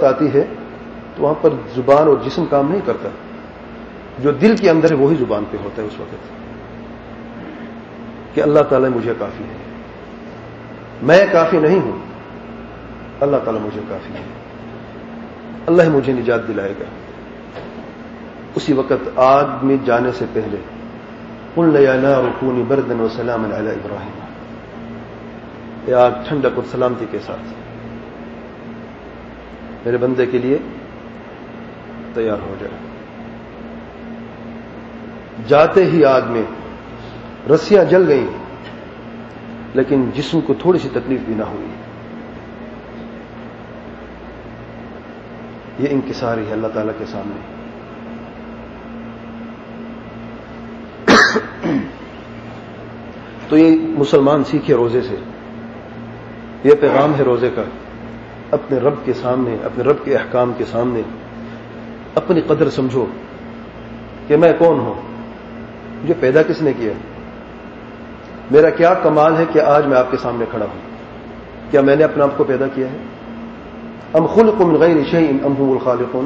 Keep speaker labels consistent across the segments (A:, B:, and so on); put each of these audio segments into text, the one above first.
A: آتی ہے تو وہاں پر زبان اور جسم کام نہیں کرتا، جو دل کے اندر ہے وہی زبان پہ ہوتا ہے اس وقت، کہ اللہ تعالیٰ مجھے کافی ہے، میں کافی نہیں ہوں، اللہ تعالیٰ مجھے کافی ہے، اللہ مجھے نجات دلائے گا۔ اسی وقت آگ میں جانے سے پہلے قُلْنَا يَا نَارُ كُونِي بَرْدًا وَسَلَامًا عَلَىٰ إِبْرَاهِيمَ، یہ آگ ٹھنڈک اور سلامتی کے ساتھ میرے بندے کے لیے تیار ہو جائے۔ جاتے ہی آگ میں رسیاں جل گئیں، لیکن جسم کو تھوڑی سی تکلیف بھی نہ ہوئی۔ یہ انکساری ہے اللہ تعالیٰ کے سامنے۔ تو یہ مسلمان سیکھے روزے سے، یہ پیغام ہے روزے کا، اپنے رب کے سامنے، اپنے رب کے احکام کے سامنے اپنی قدر سمجھو کہ میں کون ہوں، مجھے پیدا کس نے کیا، میرا کیا کمال ہے کہ آج میں آپ کے سامنے کھڑا ہوں، کیا میں نے اپنے آپ کو پیدا کیا ہے؟ ام خلقوا من غیر شیء ام هم الخالقون،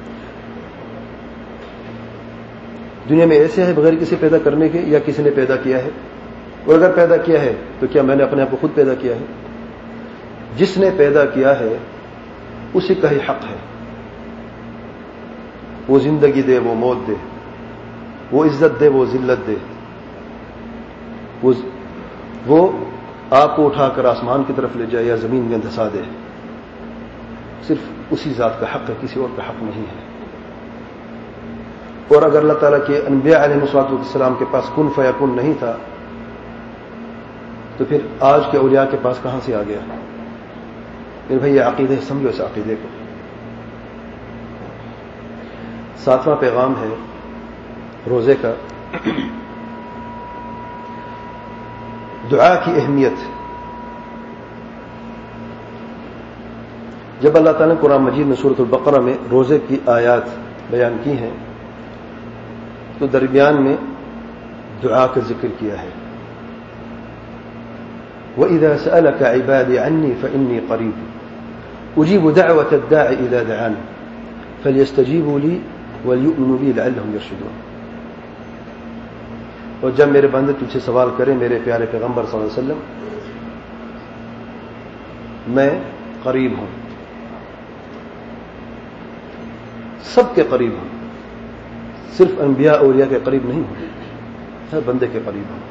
A: دنیا میں ایسے ہے بغیر کسی پیدا کرنے کے یا کسی نے پیدا کیا ہے؟ اور اگر پیدا کیا ہے تو کیا میں نے اپنے آپ کو خود پیدا کیا ہے؟ جس نے پیدا کیا ہے اسی کا ہی حق ہے، وہ زندگی دے، وہ موت دے، وہ عزت دے، وہ ذلت دے، وہ آپ کو اٹھا کر آسمان کی طرف لے جائے یا زمین میں دھسا دے، صرف اسی ذات کا حق ہے، کسی اور کا حق نہیں ہے۔ اور اگر اللہ تعالیٰ کے انبیاء علیہ الصلوۃ والسلام کے پاس کن فیکن نہیں تھا تو پھر آج کے اولیاء کے پاس کہاں سے آ گیا؟ پھر بھائی یہ عقیدے سمجھو، اس عقیدے کو۔ ساتواں پیغام ہے روزے کا، دعا کی اہمیت۔ جب اللہ تعالیٰ نے قرآن مجید میں سورۃ البقرہ میں روزے کی آیات بیان کی ہیں تو درمیان میں دعا کا ذکر کیا ہے۔ وَإِذَا سَأَلَكَ عِبَادِي عَنِّي فَإِنِّي قَرِيبٌ أُجِيبُ دَعْوَةَ الدَّاعِ إِذَا دَعَانِ فَلْيَسْتَجِيبُوا لِي وَلْيُؤْمِنُوا بِي لَعَلَّهُمْ يَرْشُدُونَ۔ اور جب میرے بندے تجھ سے سوال کریں میرے پیارے پیغمبر صلی اللہ علیہ وسلم، میں قریب ہوں، سب کے قریب ہوں، صرف انبیاء اولیاء کے قریب نہیں ہوں، ہر بندے کے قریب ہوں،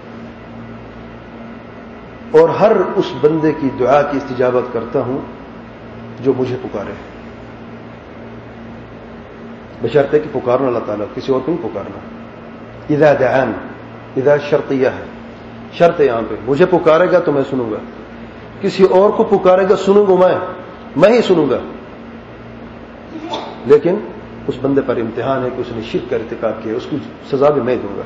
A: اور ہر اس بندے کی دعا کی استجابت کرتا ہوں جو مجھے پکارے، بشرطے کہ پکارنا اللہ تعالیٰ، کسی اور کو نہیں پکارنا۔ اذا دعان، اذا شرطیہ ہے، شرط یہاں پہ، مجھے پکارے گا تو میں سنوں گا، کسی اور کو پکارے گا سنوں گا میں ہی سنوں گا، لیکن اس بندے پر امتحان ہے کہ اس نے شرک کا ارتکاب کیا، اس کی سزا بھی میں دوں گا۔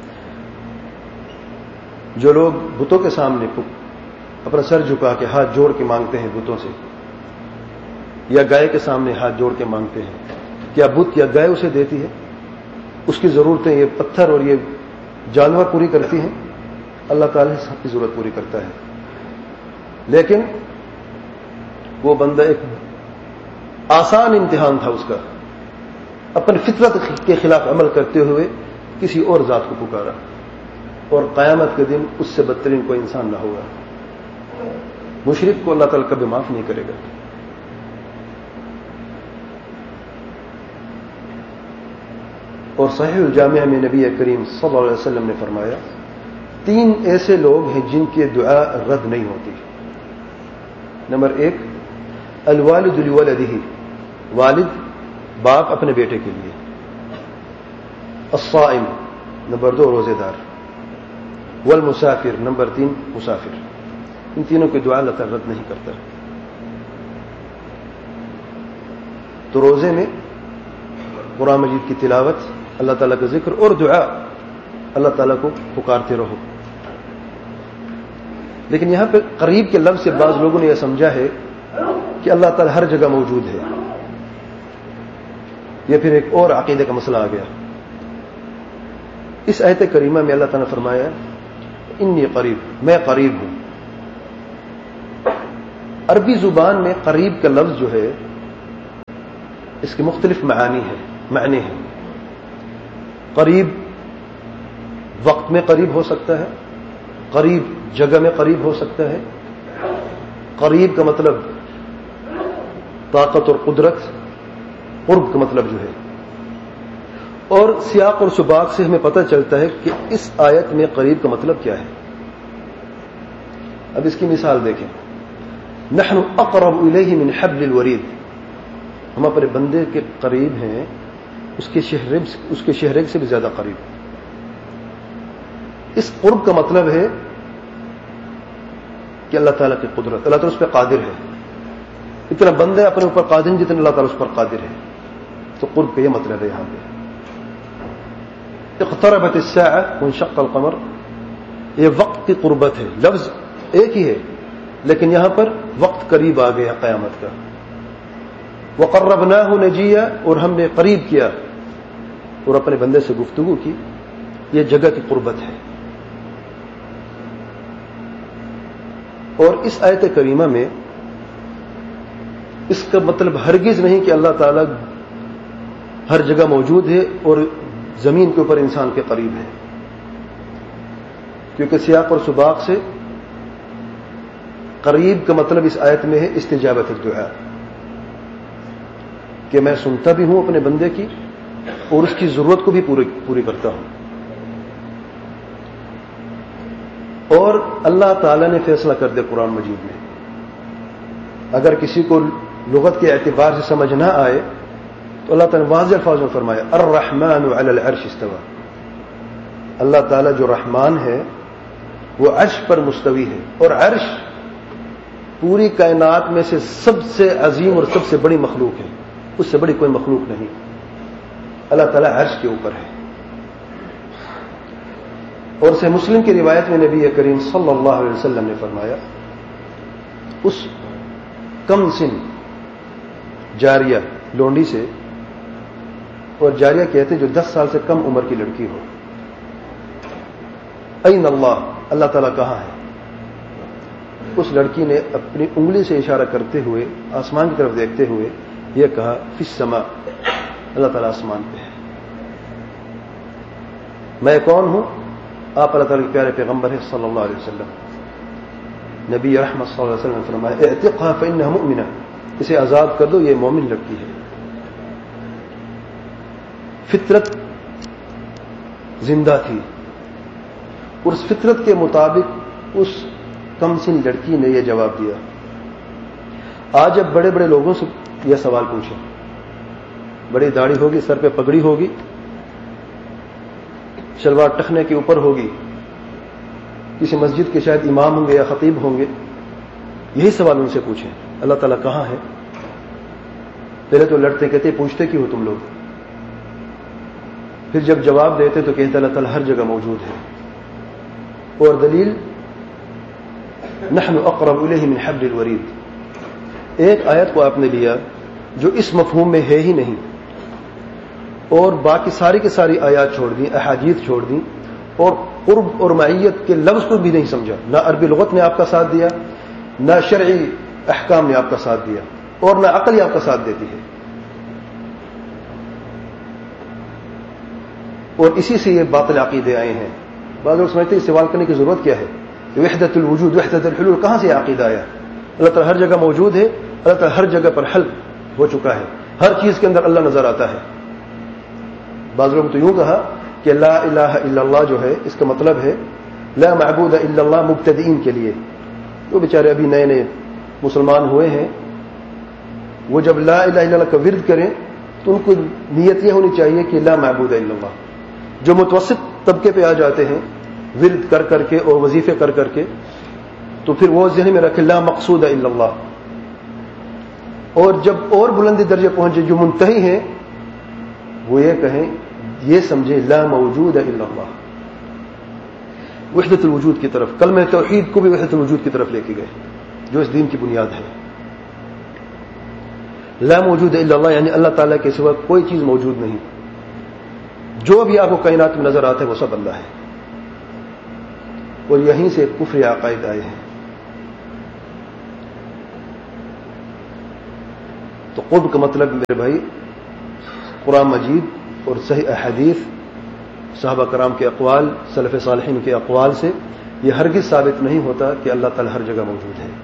A: جو لوگ بتوں کے سامنے اپنا سر جھکا کے ہاتھ جوڑ کے مانگتے ہیں بتوں سے، یا گائے کے سامنے ہاتھ جوڑ کے مانگتے ہیں، کیا بت یا گائے اسے دیتی ہے؟ اس کی ضرورتیں یہ پتھر اور یہ جانور پوری کرتی ہیں؟ اللہ تعالیٰ سب کی ضرورت پوری کرتا ہے، لیکن وہ بندہ ایک آسان امتحان تھا اس کا، اپنی فطرت کے خلاف عمل کرتے ہوئے کسی اور ذات کو پکارا، اور قیامت کے دن اس سے بدترین کوئی انسان نہ ہوگا۔ مشرک کو اللہ تعالیٰ کبھی معاف نہیں کرے گا۔ اور صحیح الجامع میں نبی کریم صلی اللہ علیہ وسلم نے فرمایا 3 ایسے لوگ ہیں جن کی دعا رد نہیں ہوتی۔ نمبر 1 الوالد لولدہ، والد باپ اپنے بیٹے کے لیے۔ الصائم، نمبر 2 روزے دار۔ والمسافر، نمبر 3 مسافر۔ ان تینوں کی دعا اللہ تعالیٰ رد نہیں کرتا۔ تو روزے میں قرآن مجید کی تلاوت، اللہ تعالیٰ کا ذکر اور دعا، اللہ تعالیٰ کو پکارتے رہو۔ لیکن یہاں پہ قریب کے لفظ سے بعض لوگوں نے یہ سمجھا ہے کہ اللہ تعالیٰ ہر جگہ موجود ہے، یہ پھر ایک اور عقیدے کا مسئلہ آ گیا۔ اس آیت کریمہ میں اللہ تعالیٰ نے فرمایا انی قریب، میں قریب ہوں۔ عربی زبان میں قریب کا لفظ جو ہے اس کے مختلف معنی ہیں. قریب وقت میں قریب ہو سکتا ہے، قریب جگہ میں قریب ہو سکتا ہے. قریب کا مطلب طاقت اور قدرت، قرب کا مطلب جو ہے. اور سیاق اور سباق سے ہمیں پتہ چلتا ہے کہ اس آیت میں قریب کا مطلب کیا ہے. اب اس کی مثال دیکھیں. نحن اقرب الیہ من حبل الورید، ہم اپنے بندے کے قریب ہیں اس کے شہریگ سے بھی زیادہ قریب. اس قرب کا مطلب ہے کہ اللہ تعالیٰ کی قدرت، اللہ تعالیٰ اس پہ قادر ہے. اتنا بندے اپنے اوپر قادر ہیں جتنا اللہ تعالیٰ اس پر قادر ہے. تو قرب کا یہ مطلب ہے. یہاں پہ اقتربت الساعة وانشق القمر، یہ وقت کی قربت ہے. لفظ ایک ہی ہے لیکن یہاں پر وقت قریب آ گیا قیامت کا. وقربناہ نجیہ، اور ہم نے قریب کیا اور اپنے بندے سے گفتگو کی. یہ جگہ کی قربت ہے. اور اس آیت کریمہ میں اس کا مطلب ہرگز نہیں کہ اللہ تعالیٰ ہر جگہ موجود ہے اور زمین کے اوپر انسان کے قریب ہے، کیونکہ سیاق اور سباق سے قریب کا مطلب اس آیت میں ہے استجابت الدعاء، کہ میں سنتا بھی ہوں اپنے بندے کی اور اس کی ضرورت کو بھی پوری کرتا ہوں. اور اللہ تعالیٰ نے فیصلہ کر دیا قرآن مجید میں. اگر کسی کو لغت کے اعتبار سے سمجھ نہ آئے تو اللہ تعالیٰ نے واضح الفاظ میں فرمایا الرحمن علی العرش استوى. اللہ تعالیٰ جو رحمان ہے وہ عرش پر مستوی ہے، اور عرش پوری کائنات میں سے سب سے عظیم اور سب سے بڑی مخلوق ہے. اس سے بڑی کوئی مخلوق نہیں. اللہ تعالیٰ عرش کے اوپر ہے. اور صحیح مسلم کی روایت میں نبی کریم صلی اللہ علیہ وسلم نے فرمایا اس کم سن جاریہ لونڈی سے، اور جاریہ کہتے ہیں جو 10 سال سے کم عمر کی لڑکی ہو، این اللہ، اللہ تعالیٰ کہاں ہے؟ اس لڑکی نے اپنی انگلی سے اشارہ کرتے ہوئے آسمان کی طرف دیکھتے ہوئے یہ کہا فی السماء، اللہ تعالیٰ آسمان پہ ہے. میں کون ہوں؟ آپ اللہ تعالیٰ کے پیارے پیغمبر ہیں صلی اللہ علیہ وسلم. نبی رحمت صلی اللہ علیہ وسلم نے فرمایا اعتقها فإنها مؤمنہ، اسے آزاد کر دو، یہ مومن لڑکی ہے. فطرت زندہ تھی اور اس فطرت کے مطابق اس کم سن لڑکی نے یہ جواب دیا. آج اب بڑے بڑے لوگوں سے یہ سوال پوچھیں، بڑی داڑھی ہوگی، سر پہ پگڑی ہوگی، شلوار ٹخنے کے اوپر ہوگی، کسی مسجد کے شاید امام ہوں گے یا خطیب ہوں گے، یہی سوال ان سے پوچھیں اللہ تعالیٰ کہاں ہے؟ پہلے تو لڑتے کہتے پوچھتے کیوں ہو تم لوگ؟ پھر جب جواب دیتے تو کہتے اللہ تعالیٰ ہر جگہ موجود ہے. اور دلیل نحن اقرب الیہ من حبل الورید. ایک آیت کو آپ نے لیا جو اس مفہوم میں ہے ہی نہیں، اور باقی ساری کی ساری آیات چھوڑ دیں، احادیث چھوڑ دیں، اور قرب اور معیت کے لفظ کو بھی نہیں سمجھا. نہ عربی لغت نے آپ کا ساتھ دیا، نہ شرعی احکام نے آپ کا ساتھ دیا، اور نہ عقل آپ کا ساتھ دیتی ہے. اور اسی سے یہ باطل عقیدے آئے ہیں. بعض لوگ سمجھتے ہیں سوال کرنے کی ضرورت کیا ہے؟ وحدت الوجود وحدت الحلول کہاں سے عقیدہ آیا؟ اللہ تعالیٰ ہر جگہ موجود ہے، اللہ تعالیٰ ہر جگہ پر حل ہو چکا ہے، ہر چیز کے اندر اللہ نظر آتا ہے. بعض لوگوں تو یوں کہا کہ لا الہ الا اللہ جو ہے اس کا مطلب ہے لا معبود الا اللہ مبتدئین کے لیے. وہ بیچارے ابھی نئے نئے مسلمان ہوئے ہیں، وہ جب لا الہ الا اللہ کا ورد کریں تو ان کو نیت یہ ہونی چاہیے کہ لا معبود الا اللہ. جو متوسط طبقے پہ آ جاتے ہیں ورد کر کر کے اور وظیفے کر کر کے، تو پھر وہ ذہن میں رکھے لا مقصود الا اللہ. اور جب اور بلندی درجے پہنچے جو منتہی ہیں وہ یہ کہیں، یہ سمجھے لا موجود الا اللہ. وحدت الوجود کی طرف، کلمہ توحید کو بھی وحدت الوجود کی طرف لے کے گئے جو اس دین کی بنیاد ہے. لا موجود الا اللہ یعنی اللہ تعالیٰ کے سوا کوئی چیز موجود نہیں. جو بھی آپ کو کائنات میں نظر آتا ہے وہ سب اللہ ہے. اور یہیں سے کفر عقائد آئے ہیں. تو قرب کا مطلب میرے بھائی قرآن مجید اور صحیح احادیث، صحابہ کرام کے اقوال، سلف صالحین کے اقوال سے یہ ہرگز ثابت نہیں ہوتا کہ اللہ تعالی ہر جگہ موجود ہے۔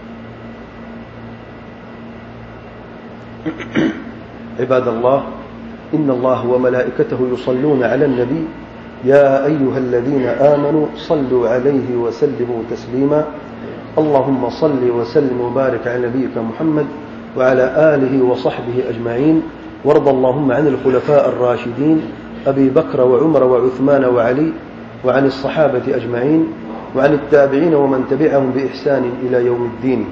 A: عباد اللہ، ان اللہ وملائکتہ یصلون علی النبی یا ایھا الذین آمنوا صلوا علیہ وسلموا تسلیما اللهم صل وسلم وبارك على نبيك محمد وعلى آله وصحبه أجمعين وارض اللهم عن الخلفاء الراشدين أبي بكر وعمر وعثمان وعلي وعن الصحابة أجمعين وعن التابعين ومن تبعهم بإحسان إلى يوم الدين.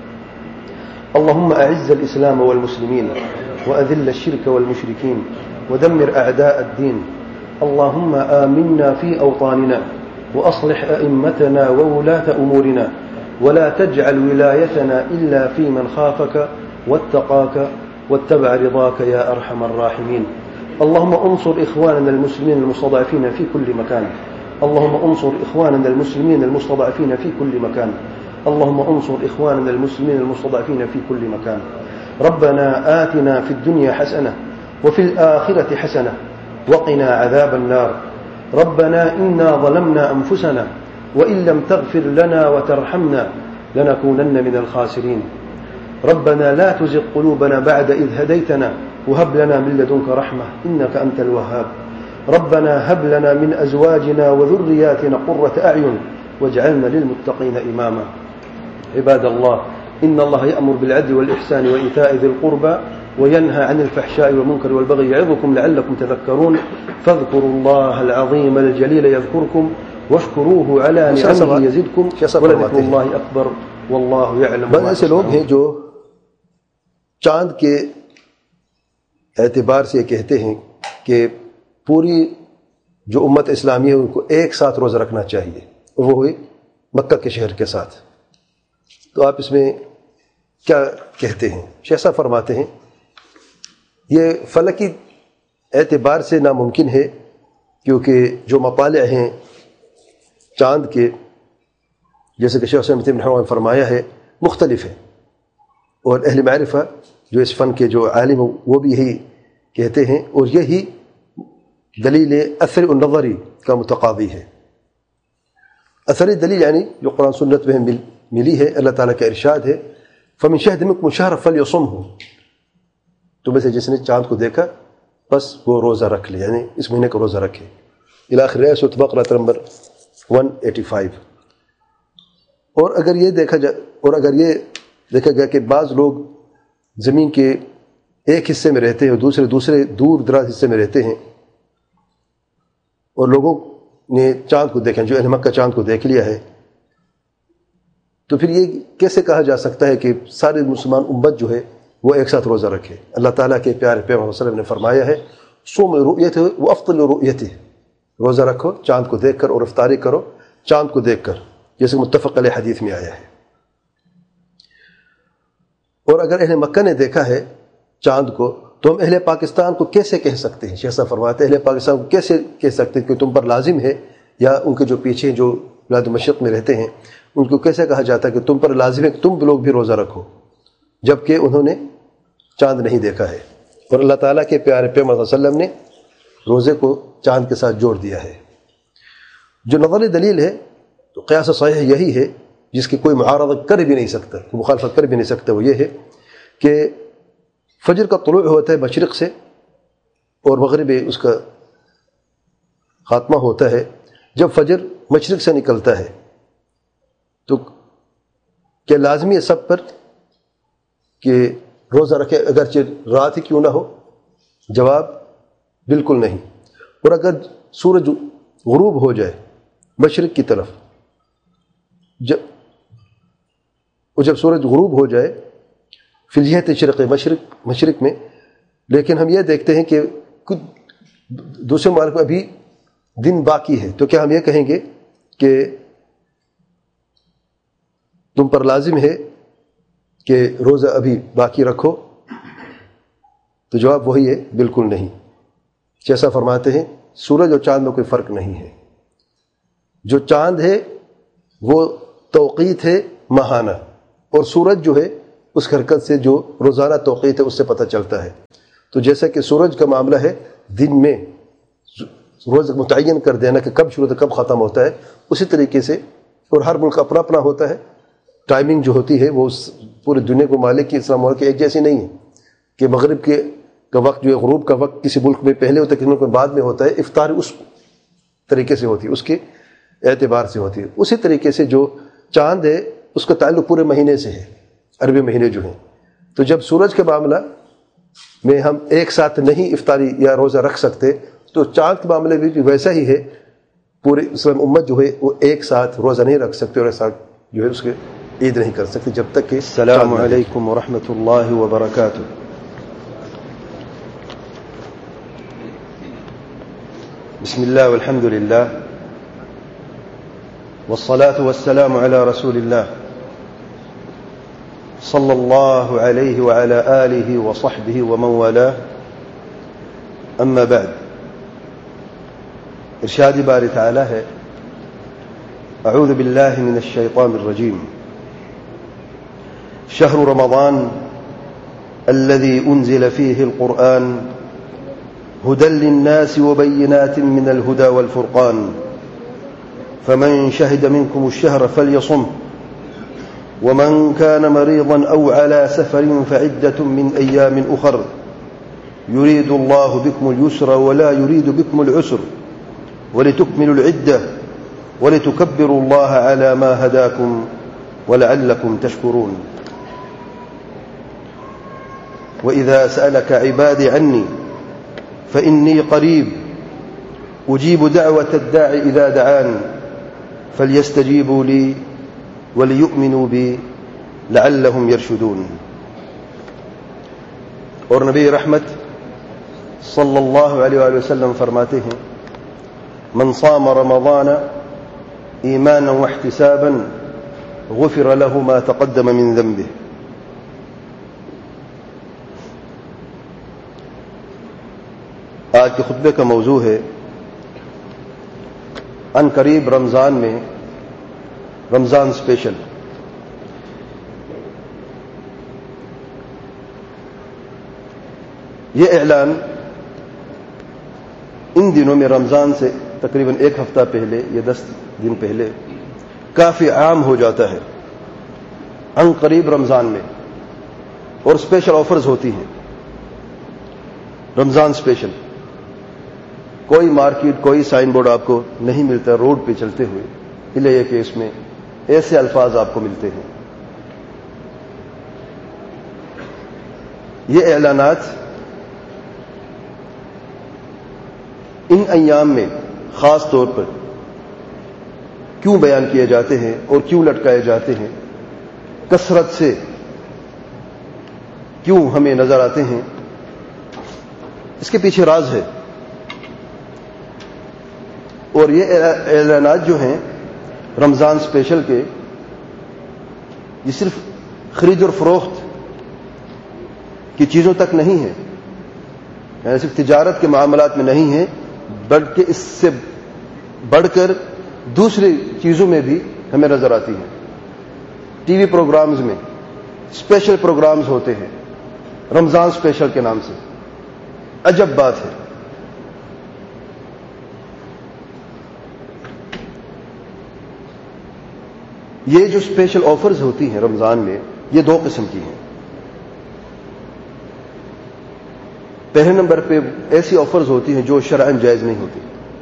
A: اللهم أعز الإسلام والمسلمين وأذل الشرك والمشركين ودمر أعداء الدين. اللهم آمنا في أوطاننا وأصلح أئمتنا وولاة أمورنا ولا تجعل ولايتنا إلا في من خافك واتقاك واتبع رضاك يا أرحم الراحمين. اللهم انصر إخواننا المسلمين المستضعفين في كل مكان. اللهم انصر إخواننا المسلمين المستضعفين في كل مكان. اللهم انصر إخواننا المسلمين المستضعفين في كل مكان. ربنا آتنا في الدنيا حسنة وفي الآخرة حسنة وقنا عذاب النار. ربنا إنا ظلمنا أنفسنا وإن لم تغفر لنا وترحمنا لنكونن من الخاسرين. ربنا لا تزغ قلوبنا بعد إذ هديتنا وهب لنا من لدنك رحمة إنك أنت الوهاب. ربنا هب لنا من أزواجنا وذرياتنا قرة أعين واجعلنا للمتقين إماما. عباد الله، إن الله يأمر بالعدل والإحسان وإيتاء ذي القربى وينهى عن الفحشاء والمنكر والبغي يعظكم لعلكم تذكرون. فاذكروا الله العظيم الجليل يذكركم واشكروه على نعمه يزدكم ولذكر الله أكبر والله يعلم.
B: بعض ایسے لوگ ہیں جو چاند کے اعتبار سے کہتے ہیں کہ پوری جو امت اسلامی ہے ان کو ایک ساتھ روزہ رکھنا چاہیے، وہ ہوئے مکہ کے شہر کے ساتھ. تو آپ اس میں کیا کہتے ہیں؟ شیخ صاحب فرماتے ہیں یہ فلکی اعتبار سے ناممکن ہے، کیونکہ جو مطالع ہیں چاند کے، جیسے کہ شیخ صاحب نے فرمایا ہے، مختلف ہیں، اور اہل معرفہ جو اس فن کے جو عالم وہ بھی یہی کہتے ہیں، اور یہی دلیل اثر النظری کا متقاضی ہے. اثری دلیل یعنی جو قرآن سنت میں ملی ہے، اللہ تعالیٰ کا ارشاد ہے فَمِن شَهِدَ مِنكُمُ الشَّهْرَ فَلْيَصُمْهُ، تو میں سے جس نے چاند کو دیکھا بس وہ روزہ رکھ لے، یعنی اس مہینے کا روزہ رکھے. الی آخر سورۃ بقرہ نمبر 185. اور اگر یہ دیکھا گیا کہ بعض لوگ زمین کے ایک حصے میں رہتے ہیں اور دوسرے دور دراز حصے میں رہتے ہیں، اور لوگوں نے چاند کو دیکھا، جو اہل مکہ چاند کو دیکھ لیا ہے، تو پھر یہ کیسے کہا جا سکتا ہے کہ سارے مسلمان امت جو ہے وہ ایک ساتھ روزہ رکھے؟ اللہ تعالیٰ کے پیارے پیغمبر صلی اللہ علیہ وسلم نے فرمایا ہے صوم رؤیتہ وافطر رؤیتہ، روزہ رکھو چاند کو دیکھ کر اور افطاری کرو چاند کو دیکھ کر، جیسے متفق علیہ حدیث میں آیا ہے. اور اگر اہل مکہ نے دیکھا ہے چاند کو تو ہم اہل پاکستان کو کیسے کہہ سکتے ہیں؟ شیخ صاحب فرماتے ہیں اہل پاکستان کو کیسے کہہ سکتے ہیں کہ تم پر لازم ہے، یا ان کے جو پیچھے جو بلاد مشرق میں رہتے ہیں ان کو کیسے کہا جاتا ہے کہ تم پر لازم ہے کہ تم لوگ بھی روزہ رکھو، جبکہ انہوں نے چاند نہیں دیکھا ہے. اور اللہ تعالیٰ کے پیارے پیغمبر صلی اللہ علیہ وسلم نے روزے کو چاند کے ساتھ جوڑ دیا ہے. جو نظری دلیل ہے تو قیاس صحیح یہی ہے، جس کی کوئی معارضت کر بھی نہیں سکتا، کوئی مخالفت کر بھی نہیں سکتا. وہ یہ ہے کہ فجر کا طلوع ہوتا ہے مشرق سے اور مغرب اس کا خاتمہ ہوتا ہے جب فجر مشرق سے نکلتا ہے. تو کیا لازمی ہے سب پر کہ روزہ رکھے اگرچہ رات ہی کیوں نہ ہو؟ جواب بالکل نہیں. اور اگر سورج غروب ہو جائے مشرق کی طرف، جب سورج غروب ہو جائے فی الجہت شرق مشرق میں، لیکن ہم یہ دیکھتے ہیں کہ کچھ دوسرے ممالک میں ابھی دن باقی ہے، تو کیا ہم یہ کہیں گے کہ تم پر لازم ہے کہ روزہ ابھی باقی رکھو؟ تو جواب وہی ہے، بالکل نہیں. جیسا فرماتے ہیں سورج اور چاند میں کوئی فرق نہیں ہے. جو چاند ہے وہ توقیت ہے ماہانہ، اور سورج جو ہے اس حرکت سے جو روزانہ توقیت ہے اس سے پتہ چلتا ہے. تو تو جیسا کہ سورج کا معاملہ ہے، دن میں روز متعین کر دینا کہ کب شروع کب ختم ہوتا ہے، اسی طریقے سے، اور ہر ملک اپنا اپنا ہوتا ہے، ٹائمنگ جو ہوتی ہے وہ پورے دنیا کو مالک کی اسلام ملک ایک جیسی نہیں ہے کہ مغرب کا وقت جو ہے، غروب کا وقت کسی ملک میں پہلے ہوتا ہے، کسی ملک میں بعد میں ہوتا ہے، افطار اس طریقے سے ہوتی ہے، اس کے اعتبار سے ہوتی ہے۔ اسی طریقے سے جو چاند ہے اس کا تعلق پورے مہینے سے ہے، عربی مہینے جو ہیں۔ تو جب سورج کے معاملہ میں ہم ایک ساتھ نہیں افطاری یا روزہ رکھ سکتے، تو چاند کے معاملے میں بھی ویسا ہی ہے، پورے اسلام امت جو ہے وہ ایک ساتھ روزہ نہیں رکھ سکتے اور ایک ساتھ جو ہے اس کے عید نہیں کر سکتے جب تک کہ
A: السلام علیکم ورحمۃ اللہ وبرکاتہ۔ بسم اللہ والحمد للہ والصلاة والسلام على رسول اللہ صلی اللہ علیہ وعلى آلہ وصحبہ ومن والاه، اما بعد۔ ارشاد باری تعالی ہے، اعوذ باللہ من الشیطان الرجیم، شہر رمضان الذي انزل فيه القرآن هدى للناس وبينات من الهدى والفرقان فمن شهد منكم الشهر فليصمه ومن كان مريضا أو على سفر فعدة من أيام أخر يريد الله بكم اليسر ولا يريد بكم العسر ولتكملوا العدة ولتكبروا الله على ما هداكم ولعلكم تشكرون وإذا سألك عبادي عني فإني قريب أجيب دعوة الداع إذا دعان فليستجيبوا لي وليؤمنوا بي لعلهم يرشدون۔ اور نبی رحمت صلی اللہ علیہ وآلہ وسلم فرماتے ہیں، من صام رمضان ایمانا واحتسابا غفر له ما تقدم من ذنبه۔ آج کے خطبے کا موضوع ہے ان قریب رمضان میں رمضان اسپیشل۔ یہ اعلان ان دنوں میں رمضان سے تقریباً ایک ہفتہ پہلے یا 10 دن پہلے کافی عام ہو جاتا ہے، ان قریب رمضان میں، اور اسپیشل آفرز ہوتی ہیں، رمضان اسپیشل۔ کوئی مارکیٹ، کوئی سائن بورڈ آپ کو نہیں ملتا روڈ پہ چلتے ہوئے، الا یہ کہ اس میں ایسے الفاظ آپ کو ملتے ہیں۔ یہ اعلانات ان ایام میں خاص طور پر کیوں بیان کیے جاتے ہیں اور کیوں لٹکائے جاتے ہیں، کثرت سے کیوں ہمیں نظر آتے ہیں، اس کے پیچھے راز ہے۔ اور یہ اعلانات جو ہیں رمضان اسپیشل کے، یہ صرف خرید اور فروخت کی چیزوں تک نہیں ہے، یعنی صرف تجارت کے معاملات میں نہیں ہے، بلکہ اس سے بڑھ کر دوسری چیزوں میں بھی ہمیں نظر آتی ہیں۔ ٹی وی پروگرامز میں اسپیشل پروگرامز ہوتے ہیں رمضان اسپیشل کے نام سے، عجب بات ہے۔ یہ جو اسپیشل آفرز ہوتی ہیں رمضان میں، یہ 2 قسم کی ہیں۔ پہلے نمبر پہ ایسی آفرز ہوتی ہیں جو شرعاً جائز نہیں ہوتی،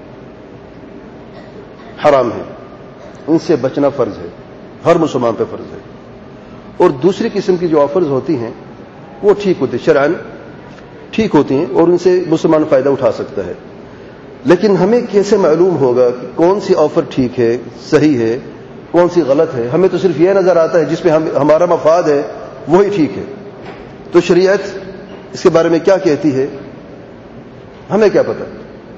A: حرام ہے، ان سے بچنا فرض ہے، ہر مسلمان پہ فرض ہے۔ اور دوسری قسم کی جو آفرز ہوتی ہیں وہ ٹھیک ہوتی، شرعاً ٹھیک ہوتی ہیں اور ان سے مسلمان فائدہ اٹھا سکتا ہے۔ لیکن ہمیں کیسے معلوم ہوگا کہ کون سی آفر ٹھیک ہے، صحیح ہے، کون سی غلط ہے؟ ہمیں تو صرف یہ نظر آتا ہے جس میں ہمارا مفاد ہے وہی ٹھیک ہے۔ تو شریعت اس کے بارے میں کیا کہتی ہے ہمیں کیا پتہ؟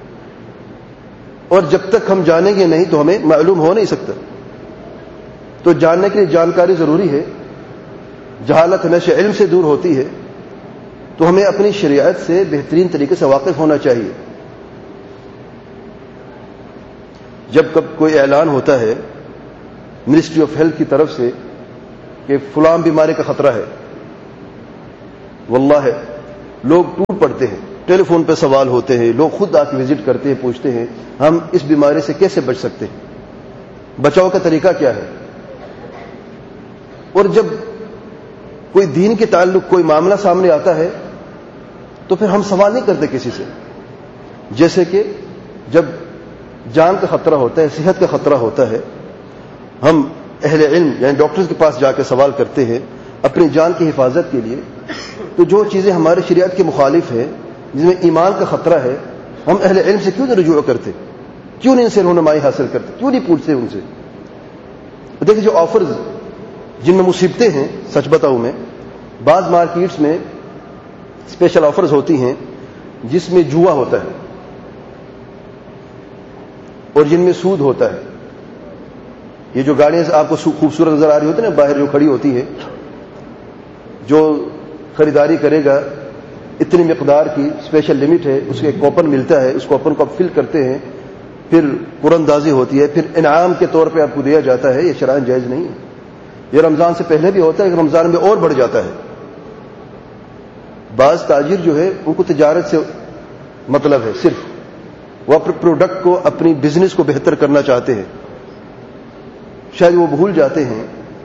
A: اور جب تک ہم جانیں گے نہیں تو ہمیں معلوم ہو نہیں سکتا۔ تو جاننے کے لیے جانکاری ضروری ہے، جہالت نشہ علم سے دور ہوتی ہے، تو ہمیں اپنی شریعت سے بہترین طریقے سے واقف ہونا چاہیے۔ جب کب کوئی اعلان ہوتا ہے منسٹری آف ہیلتھ کی طرف سے کہ فلاں بیماری کا خطرہ ہے، واللہ لوگ ٹوٹ پڑتے ہیں, ٹیلی فون پہ سوال ہوتے ہیں, لوگ خود آ کے وزٹ کرتے ہیں, پوچھتے ہیں ہم اس بیماری سے کیسے بچ سکتے ہیں, بچاؤ کا طریقہ کیا ہے. اور جب کوئی دین کے تعلق کوئی معاملہ سامنے آتا ہے تو پھر ہم سوال نہیں کرتے کسی سے. جیسے کہ جب جان کا خطرہ ہوتا ہے, صحت کا خطرہ ہوتا ہے, ہم اہل علم یعنی ڈاکٹرز کے پاس جا کے سوال کرتے ہیں اپنی جان کی حفاظت کے لیے. تو جو چیزیں ہمارے شریعت کے مخالف ہیں, جس میں ایمان کا خطرہ ہے, ہم اہل علم سے کیوں نہیں رجوع کرتے, کیوں نہیں ان سے رہنمائی حاصل کرتے, کیوں نہیں پوچھتے ان سے. دیکھیں جو آفرز جن میں مصیبتیں ہیں, سچ بتاؤں میں بعض مارکیٹس میں اسپیشل آفرز ہوتی ہیں جس میں جوا ہوتا ہے اور جن میں سود ہوتا ہے. یہ جو گاڑیاں آپ کو خوبصورت نظر آ رہی ہوتی ہیں نا باہر جو کھڑی ہوتی ہے, جو خریداری کرے گا اتنی مقدار کی اسپیشل لمٹ ہے, اس کے کوپن ملتا ہے, اس کوپن کو آپ فل کرتے ہیں, پھر قرآندازی ہوتی ہے, پھر انعام کے طور پہ آپ کو دیا جاتا ہے. یہ شرعاً جائز نہیں ہے. یہ رمضان سے پہلے بھی ہوتا ہے, رمضان میں اور بڑھ جاتا ہے. بعض تاجر جو ہے ان کو تجارت سے مطلب ہے, صرف وہ اپنے پروڈکٹ کو اپنی بزنس کو بہتر کرنا چاہتے ہیں. شاید وہ بھول جاتے ہیں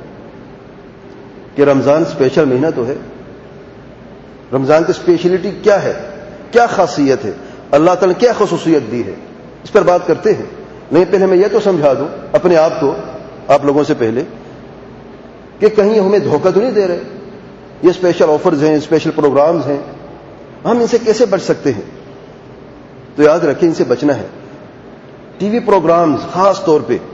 A: کہ رمضان اسپیشل مہینہ تو ہے. رمضان کی اسپیشلٹی کیا ہے, کیا خاصیت ہے, اللہ تعالیٰ نے کیا خصوصیت دی ہے, اس پر بات کرتے ہیں. نہیں, پہلے میں یہ تو سمجھا دوں اپنے آپ کو, آپ لوگوں سے پہلے, کہ کہیں ہمیں دھوکہ تو نہیں دے رہے. یہ اسپیشل آفرز ہیں, اسپیشل پروگرامز ہیں, ہم ان سے کیسے بچ سکتے ہیں؟ تو یاد رکھیں ان سے بچنا ہے. ٹی وی پروگرامز خاص طور پہ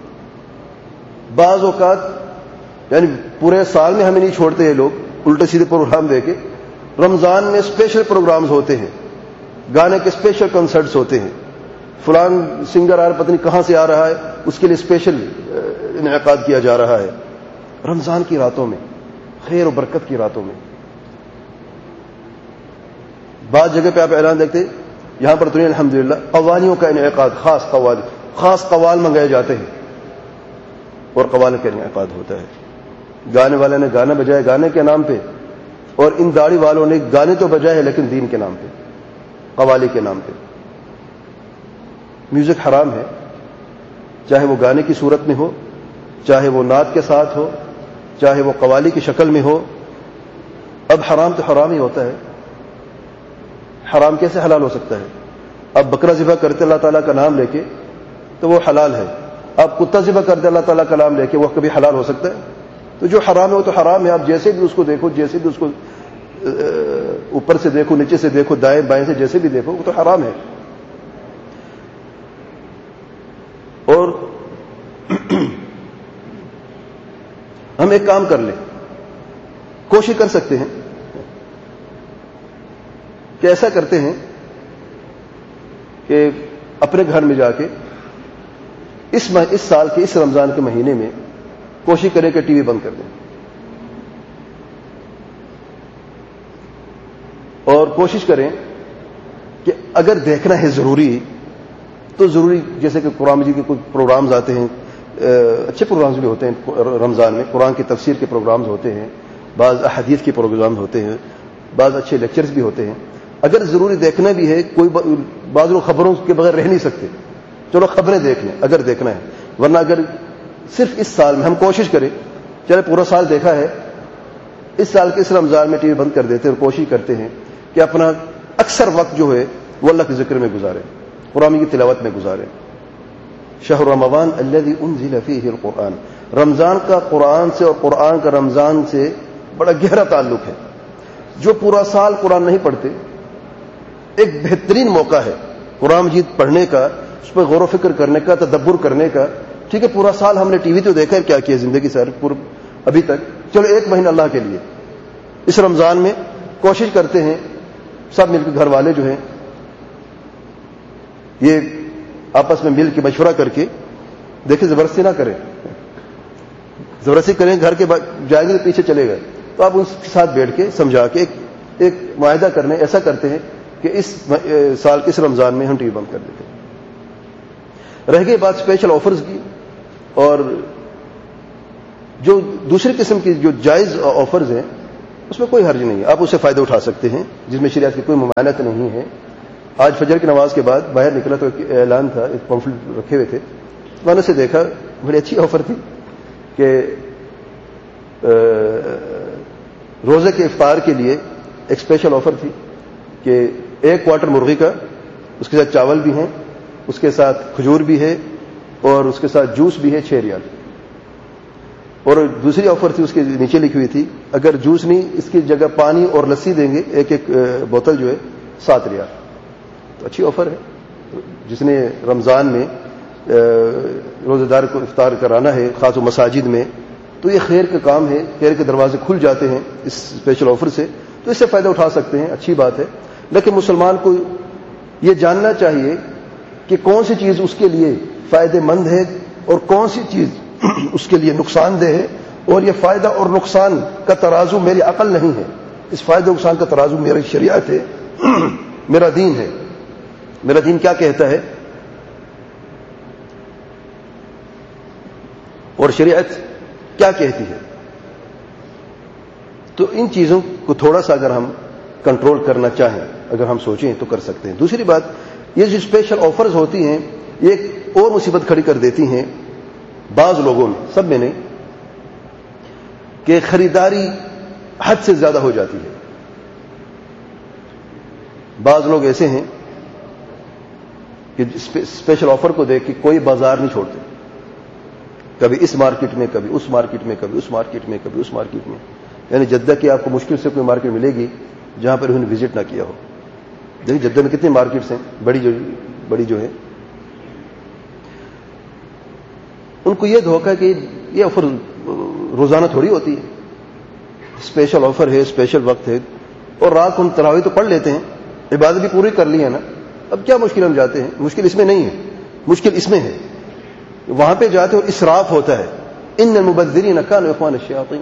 A: بعض اوقات یعنی پورے سال میں ہمیں نہیں چھوڑتے یہ لوگ الٹے سیدھے پروگرام دے کے. رمضان میں اسپیشل پروگرامز ہوتے ہیں, گانے کے اسپیشل کنسرٹس ہوتے ہیں, فلان سنگر آ پتہ نہیں کہاں سے آ رہا ہے, اس کے لیے اسپیشل انعقاد کیا جا رہا ہے. رمضان کی راتوں میں, خیر و برکت کی راتوں میں, بعض جگہ پہ آپ اعلان دیکھتے ہیں, یہاں پر تو نہیں الحمدللہ, قوالیوں کا انعقاد, خاص قوال منگائے جاتے ہیں اور قوال کا انعقاد ہوتا ہے. گانے والے نے گانا بجایا گانے کے نام پہ, اور ان داڑھی والوں نے گانے تو بجائے لیکن دین کے نام پہ, قوالی کے نام پہ. میوزک حرام ہے, چاہے وہ گانے کی صورت میں ہو, چاہے وہ نعت کے ساتھ ہو, چاہے وہ قوالی کی شکل میں ہو. اب حرام تو حرام ہی ہوتا ہے. حرام کیسے حلال ہو سکتا ہے؟ اب بکرا ذبح کرتے اللہ تعالیٰ کا نام لے کے تو وہ حلال ہے. آپ کتا ذبح کرتے اللہ تعالیٰ کا نام لے کے وہ کبھی حلال ہو سکتا ہے؟ تو جو حرام ہے وہ تو حرام ہے. آپ جیسے بھی اس کو دیکھو, جیسے بھی اس کو اوپر سے دیکھو, نیچے سے دیکھو, دائیں بائیں سے جیسے بھی دیکھو, وہ تو حرام ہے. اور ہم ایک کام کر لیں, کوشش کر سکتے ہیں کہ ایسا کرتے ہیں کہ اپنے گھر میں جا کے اس سال کے اس رمضان کے مہینے میں کوشش کریں کہ ٹی وی بند کر دیں, اور کوشش کریں کہ اگر دیکھنا ہے ضروری تو ضروری, جیسے کہ قرآن مجید کے کچھ پروگرامز آتے ہیں, اچھے پروگرامز بھی ہوتے ہیں رمضان میں, قرآن کی تفسیر کے پروگرامز ہوتے ہیں, بعض احادیث کے پروگرامز ہوتے ہیں, بعض اچھے لیکچرز بھی ہوتے ہیں. اگر ضروری دیکھنا بھی ہے, کوئی بعض لوگ خبروں کے بغیر رہ نہیں سکتے, چلو خبریں دیکھ لیں اگر دیکھنا ہے. ورنہ اگر صرف اس سال میں ہم کوشش کریں, چلے پورا سال دیکھا ہے, اس سال کے اس رمضان میں ٹی وی بند کر دیتے ہیں اور کوشش کرتے ہیں کہ اپنا اکثر وقت جو ہے وہ اللہ کے ذکر میں گزاریں, قرآن کی تلاوت میں گزاریں. شہر رمضان الذی انزل فیہ القرآن, رمضان کا قرآن سے اور قرآن کا رمضان سے بڑا گہرا تعلق ہے. جو پورا سال قرآن نہیں پڑھتے, ایک بہترین موقع ہے قرآن مجید پڑھنے کا, اس پہ غور و فکر کرنے کا, تدبر کرنے کا. ٹھیک ہے, پورا سال ہم نے ٹی وی تو دیکھا ہے, کیا کیا زندگی سے ابھی تک, چلو ایک مہینہ اللہ کے لیے اس رمضان میں کوشش کرتے ہیں سب مل کے, گھر والے جو ہیں یہ آپس میں مل کے مشورہ کر کے دیکھیں, زبردستی نہ کریں, زبردستی کریں گھر کے جائیں گے پیچھے چلے گئے, تو آپ ان کے ساتھ بیٹھ کے سمجھا کے ایک معاہدہ کرنے, ایسا کرتے ہیں کہ اس سال کے اس رمضان میں ہم ٹی وی بند کر دیتے ہیں. رہ گئی بات اسپیشل آفرز کی, اور جو دوسری قسم کی جو جائز آفرز ہیں اس میں کوئی حرج نہیں ہے, آپ اس سے فائدہ اٹھا سکتے ہیں, جس میں شریعت کی کوئی ممانعت نہیں ہے. آج فجر کی نماز کے بعد باہر نکلا تو ایک اعلان تھا, ایک پمفلٹ رکھے ہوئے تھے, میں نے اسے دیکھا, بڑی اچھی آفر تھی کہ روزے کے افطار کے لیے ایک اسپیشل آفر تھی کہ 1 کوارٹر مرغی کا, اس کے ساتھ چاول بھی ہیں, اس کے ساتھ کھجور بھی ہے, اور اس کے ساتھ جوس بھی ہے 6 ریال. اور دوسری آفر تھی, اس کے نیچے لکھی ہوئی تھی اگر جوس نہیں, اس کی جگہ پانی اور لسی دیں گے, ایک بوتل جو ہے 7 ریال. تو اچھی آفر ہے. جس نے رمضان میں روزہ دار کو افطار کرانا ہے, خاص و مساجد میں, تو یہ خیر کا کام ہے, خیر کے دروازے کھل جاتے ہیں اس اسپیشل آفر سے, تو اس سے فائدہ اٹھا سکتے ہیں, اچھی بات ہے. لیکن مسلمان کو یہ جاننا چاہیے کہ کون سی چیز اس کے لیے فائدہ مند ہے اور کون سی چیز اس کے لیے نقصان دہ ہے, اور یہ فائدہ اور نقصان کا ترازو میری عقل نہیں ہے, اس فائدہ و نقصان کا ترازو میری شریعت ہے, میرا دین ہے. میرا دین کیا کہتا ہے اور شریعت کیا کہتی ہے. تو ان چیزوں کو تھوڑا سا اگر ہم کنٹرول کرنا چاہیں, اگر ہم سوچیں تو کر سکتے ہیں. دوسری بات, یہ جو اسپیشل آفرز ہوتی ہیں یہ ایک اور مصیبت کھڑی کر دیتی ہیں بعض لوگوں میں, سب میں نہیں, کہ خریداری حد سے زیادہ ہو جاتی ہے. بعض لوگ ایسے ہیں کہ اسپیشل آفر کو دیکھ کے کوئی بازار نہیں چھوڑتے, کبھی اس مارکیٹ میں, کبھی اس مارکیٹ میں, کبھی اس مارکیٹ میں, کبھی اس مارکیٹ میں. یعنی جدہ کی آپ کو مشکل سے کوئی مارکیٹ ملے گی جہاں پر انہوں نے وزٹ نہ کیا ہو. دیکھیں جدہ میں کتنی مارکیٹس ہیں بڑی جو ہے. ان کو یہ دھوکہ ہے کہ یہ آفر روزانہ تھوڑی ہوتی ہے, اسپیشل آفر ہے, اسپیشل وقت ہے, اور رات کو ہم تراویح تو پڑھ لیتے ہیں, عبادت بھی پوری کر لی ہے نا, اب کیا مشکل ہم جاتے ہیں. مشکل اس میں نہیں ہے, مشکل اس میں ہے وہاں پہ جاتے اور اسراف ہوتا ہے. ان المبذرین کانوا اخوان الشیاطین.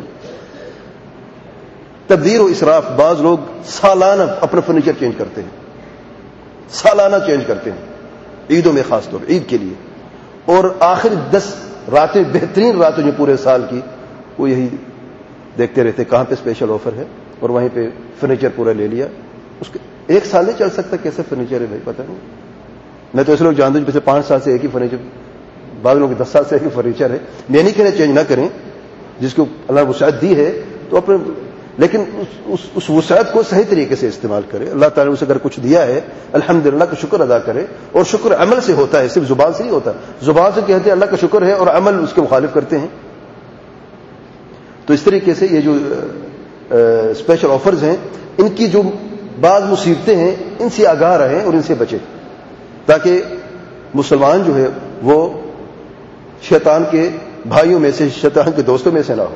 A: تبذیر و اسراف. بعض لوگ سالانہ اپنا فرنیچر چینج کرتے ہیں, سالانہ چینج کرتے ہیں, عیدوں میں خاص طور عید کے لیے, اور آخر 10 راتیں, بہترین راتیں جو پورے سال کی, وہ یہی دیکھتے رہتے کہاں پہ اسپیشل آفر ہے, اور وہیں پہ فرنیچر پورا لے لیا. اس کے 1 سال نہیں چل سکتا, کیسے فرنیچر ہے بھائی پتہ نہیں. میں تو ایسے لوگ جانتا ہوں پچھلے 5 سال سے ایک ہی فرنیچر, بعض لوگ 10 سال سے ایک ہی فرنیچر ہے. میں نہیں کہنا چینج نہ کریں, جس کو اللہ وسعت دی ہے تو اپنے, لیکن اس وسعت کو صحیح طریقے سے استعمال کرے. اللہ تعالیٰ نے اسے اگر کچھ دیا ہے الحمدللہ کا شکر ادا کرے, اور شکر عمل سے ہوتا ہے, صرف زبان سے نہیں ہوتا. زبان سے کہتے ہیں اللہ کا شکر ہے اور عمل اس کے مخالف کرتے ہیں. تو اس طریقے سے یہ جو اسپیشل آفرز ہیں, ان کی جو بعض مصیبتیں ہیں, ان سے آگاہ رہیں اور ان سے بچیں, تاکہ مسلمان جو ہے وہ شیطان کے بھائیوں میں سے, شیطان کے دوستوں میں سے نہ ہو.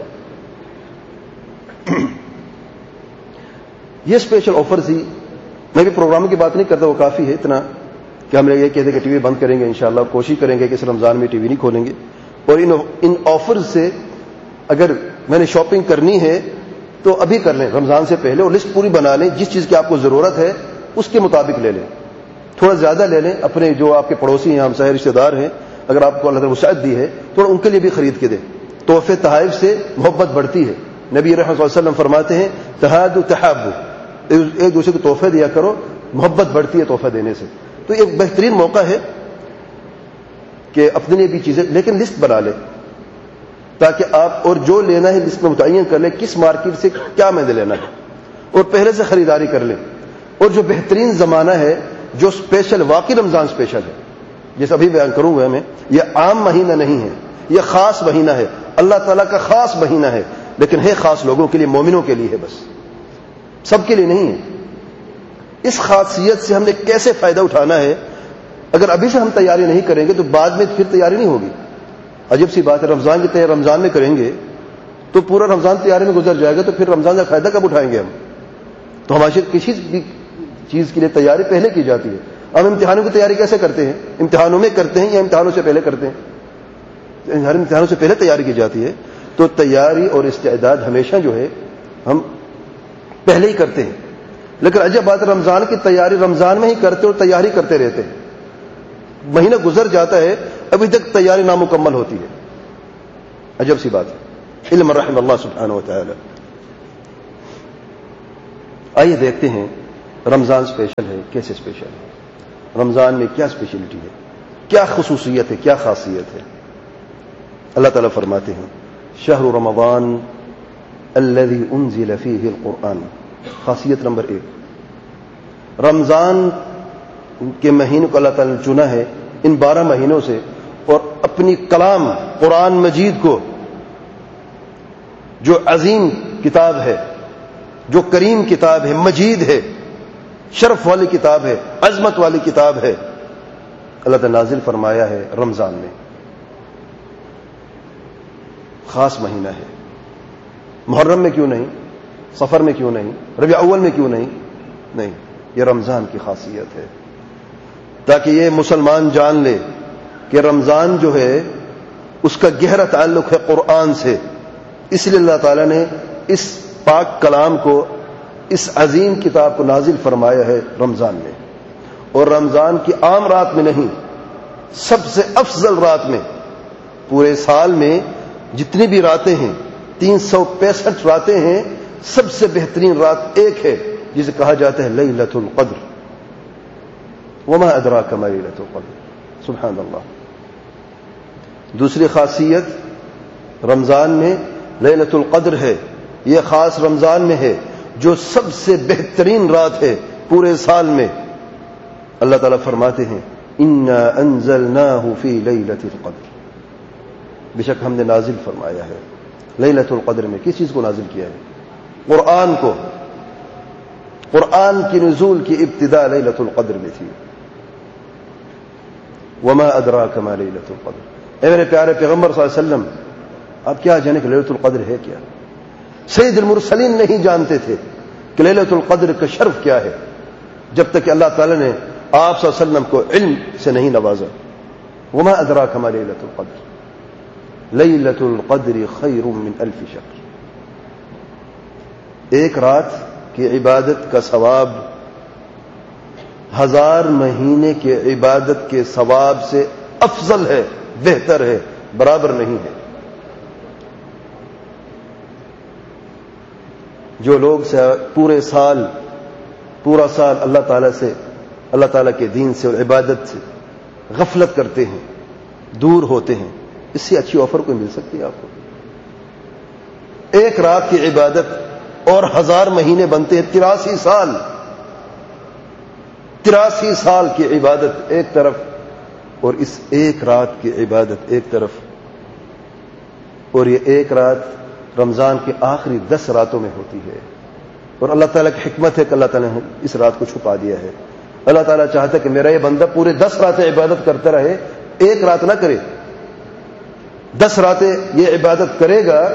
A: یہ اسپیشل آفرز ہی, میں بھی پروگراموں کی بات نہیں کرتا, وہ کافی ہے اتنا کہ ہم یہ کہتے ہیں کہ ٹی وی بند کریں گے, انشاءاللہ کوشش کریں گے کہ اس رمضان میں ٹی وی نہیں کھولیں گے. اور ان آفرز سے اگر میں نے شاپنگ کرنی ہے تو ابھی کر لیں رمضان سے پہلے, اور لسٹ پوری بنا لیں, جس چیز کی آپ کو ضرورت ہے اس کے مطابق لے لیں, تھوڑا زیادہ لے لیں. اپنے جو آپ کے پڑوسی ہیں, ہمسائے, رشتے دار ہیں, اگر آپ کو اللہ تعالیٰ وسعت دی ہے تو ان کے لیے بھی خرید کے دیں. تحفے تحائف سے محبت بڑھتی ہے. نبی رحمۃ اللہ علیہ وسلم فرماتے ہیں تحادوا تحابوا, ایک دوسرے کو تحفے دیا کرو, محبت بڑھتی ہے تحفہ دینے سے. تو ایک بہترین موقع ہے کہ اپنے لیے بھی چیزیں, لیکن لسٹ بنا لیں تاکہ آپ, اور جو لینا ہے لسٹ میں متعین کر لیں کس مارکیٹ سے کیا میں لینا ہے, اور پہلے سے خریداری کر لیں. اور جو بہترین زمانہ ہے, جو اسپیشل, واقعی رمضان اسپیشل ہے, جیسے ابھی بیان کروں گا میں, یہ عام مہینہ نہیں ہے, یہ خاص مہینہ ہے, اللہ تعالیٰ کا خاص مہینہ ہے, لیکن ہے خاص لوگوں کے لیے, مومنوں کے لیے ہے, بس سب کے لیے نہیں ہے. اس خاصیت سے ہم نے کیسے فائدہ اٹھانا ہے, اگر ابھی سے ہم تیاری نہیں کریں گے تو بعد میں پھر تیاری نہیں ہوگی. عجیب سی بات ہے, رمضان کی تیاری رمضان میں کریں گے تو پورا رمضان تیاری میں گزر جائے گا, تو پھر رمضان کا فائدہ کب اٹھائیں گے ہم؟ تو ہماری کسی بھی چیز کے لیے تیاری پہلے کی جاتی ہے. ہم امتحانوں کی تیاری کیسے کرتے ہیں؟ امتحانوں میں کرتے ہیں یا امتحانوں سے پہلے کرتے ہیں؟ ہر امتحانوں سے پہلے تیاری کی جاتی ہے. تو تیاری اور استعداد ہمیشہ جو ہے ہم پہلے ہی کرتے ہیں. لیکن عجب بات, رمضان کی تیاری رمضان میں ہی کرتے اور تیاری کرتے رہتے ہیں, مہینہ گزر جاتا ہے ابھی تک تیاری نامکمل ہوتی ہے. عجب سی بات ہے. علم رحم اللہ سبحانہ و تعالی. آئیے دیکھتے ہیں رمضان اسپیشل ہے کیسے اسپیشل ہے، رمضان میں کیا اسپیشلٹی ہے، کیا خصوصیت ہے، کیا خاصیت ہے۔ اللہ تعالیٰ فرماتے ہیں شہر رمضان الذی انزل فیہ القرآن، خاصیت نمبر 1، رمضان کے مہینے کو اللہ تعالیٰ نے چنا ہے ان 12 مہینوں سے، اور اپنی کلام قرآن مجید کو، جو عظیم کتاب ہے، جو کریم کتاب ہے، مجید ہے، شرف والی کتاب ہے، عظمت والی کتاب ہے، اللہ تعالیٰ نازل فرمایا ہے رمضان میں۔ خاص مہینہ ہے، محرم میں کیوں نہیں، صفر میں کیوں نہیں، ربیع اول میں کیوں نہیں، یہ رمضان کی خاصیت ہے، تاکہ یہ مسلمان جان لے کہ رمضان جو ہے اس کا گہرا تعلق ہے قرآن سے، اس لیے اللہ تعالیٰ نے اس پاک کلام کو، اس عظیم کتاب کو نازل فرمایا ہے رمضان میں، اور رمضان کی عام رات میں نہیں، سب سے افضل رات میں۔ پورے سال میں جتنی بھی راتیں ہیں، 365 راتیں ہیں، سب سے بہترین رات ایک ہے جسے کہا جاتا ہے لیلۃ القدر۔ وما ادراک ما لیلۃ القدر، سبحان اللہ۔ دوسری خاصیت رمضان میں لیلۃ القدر ہے، یہ خاص رمضان میں ہے جو سب سے بہترین رات ہے پورے سال میں۔ اللہ تعالیٰ فرماتے ہیں انا انزلناہ فی لیلۃ القدر، بے شک ہم نے نازل فرمایا ہے لیلۃ القدر میں۔ کس چیز کو نازل کیا ہے؟ قرآن کو۔ قرآن کی نزول کی ابتدا لیلۃ القدر میں تھی۔ وما ادراک ما لیلۃ القدر، اے میرے پیارے پیغمبر صلی اللہ علیہ وسلم، آپ کیا جانے کہ لیلۃ القدر ہے کیا؟ سید المرسلین نہیں جانتے تھے کہ لیلۃ القدر کا شرف کیا ہے، جب تک کہ اللہ تعالی نے آپ صلی اللہ علیہ وسلم کو علم سے نہیں نوازا۔ وما ادراک ما لیلۃ القدر، لیلۃ القدر خیر من الف شہر، ایک رات کی عبادت کا ثواب 1000 مہینے کے عبادت کے ثواب سے افضل ہے، بہتر ہے، برابر نہیں ہے۔ جو لوگ پورا سال اللہ تعالیٰ سے، اللہ تعالیٰ کے دین سے اور عبادت سے غفلت کرتے ہیں، دور ہوتے ہیں، اس سے اچھی آفر کوئی مل سکتی ہے آپ کو؟ ایک رات کی عبادت اور 1000 مہینے بنتے ہیں، 83 سال، 83 سال کی عبادت ایک طرف، اور اس ایک رات کی عبادت ایک طرف، اور یہ ایک رات رمضان کے آخری 10 راتوں میں ہوتی ہے۔ اور اللہ تعالیٰ کی حکمت ہے کہ اللہ تعالیٰ نے اس رات کو چھپا دیا ہے۔ اللہ تعالیٰ چاہتا ہے کہ میرا یہ بندہ پورے 10 راتیں عبادت کرتا رہے، ایک رات نہ کرے۔ 10 راتیں یہ عبادت کرے گا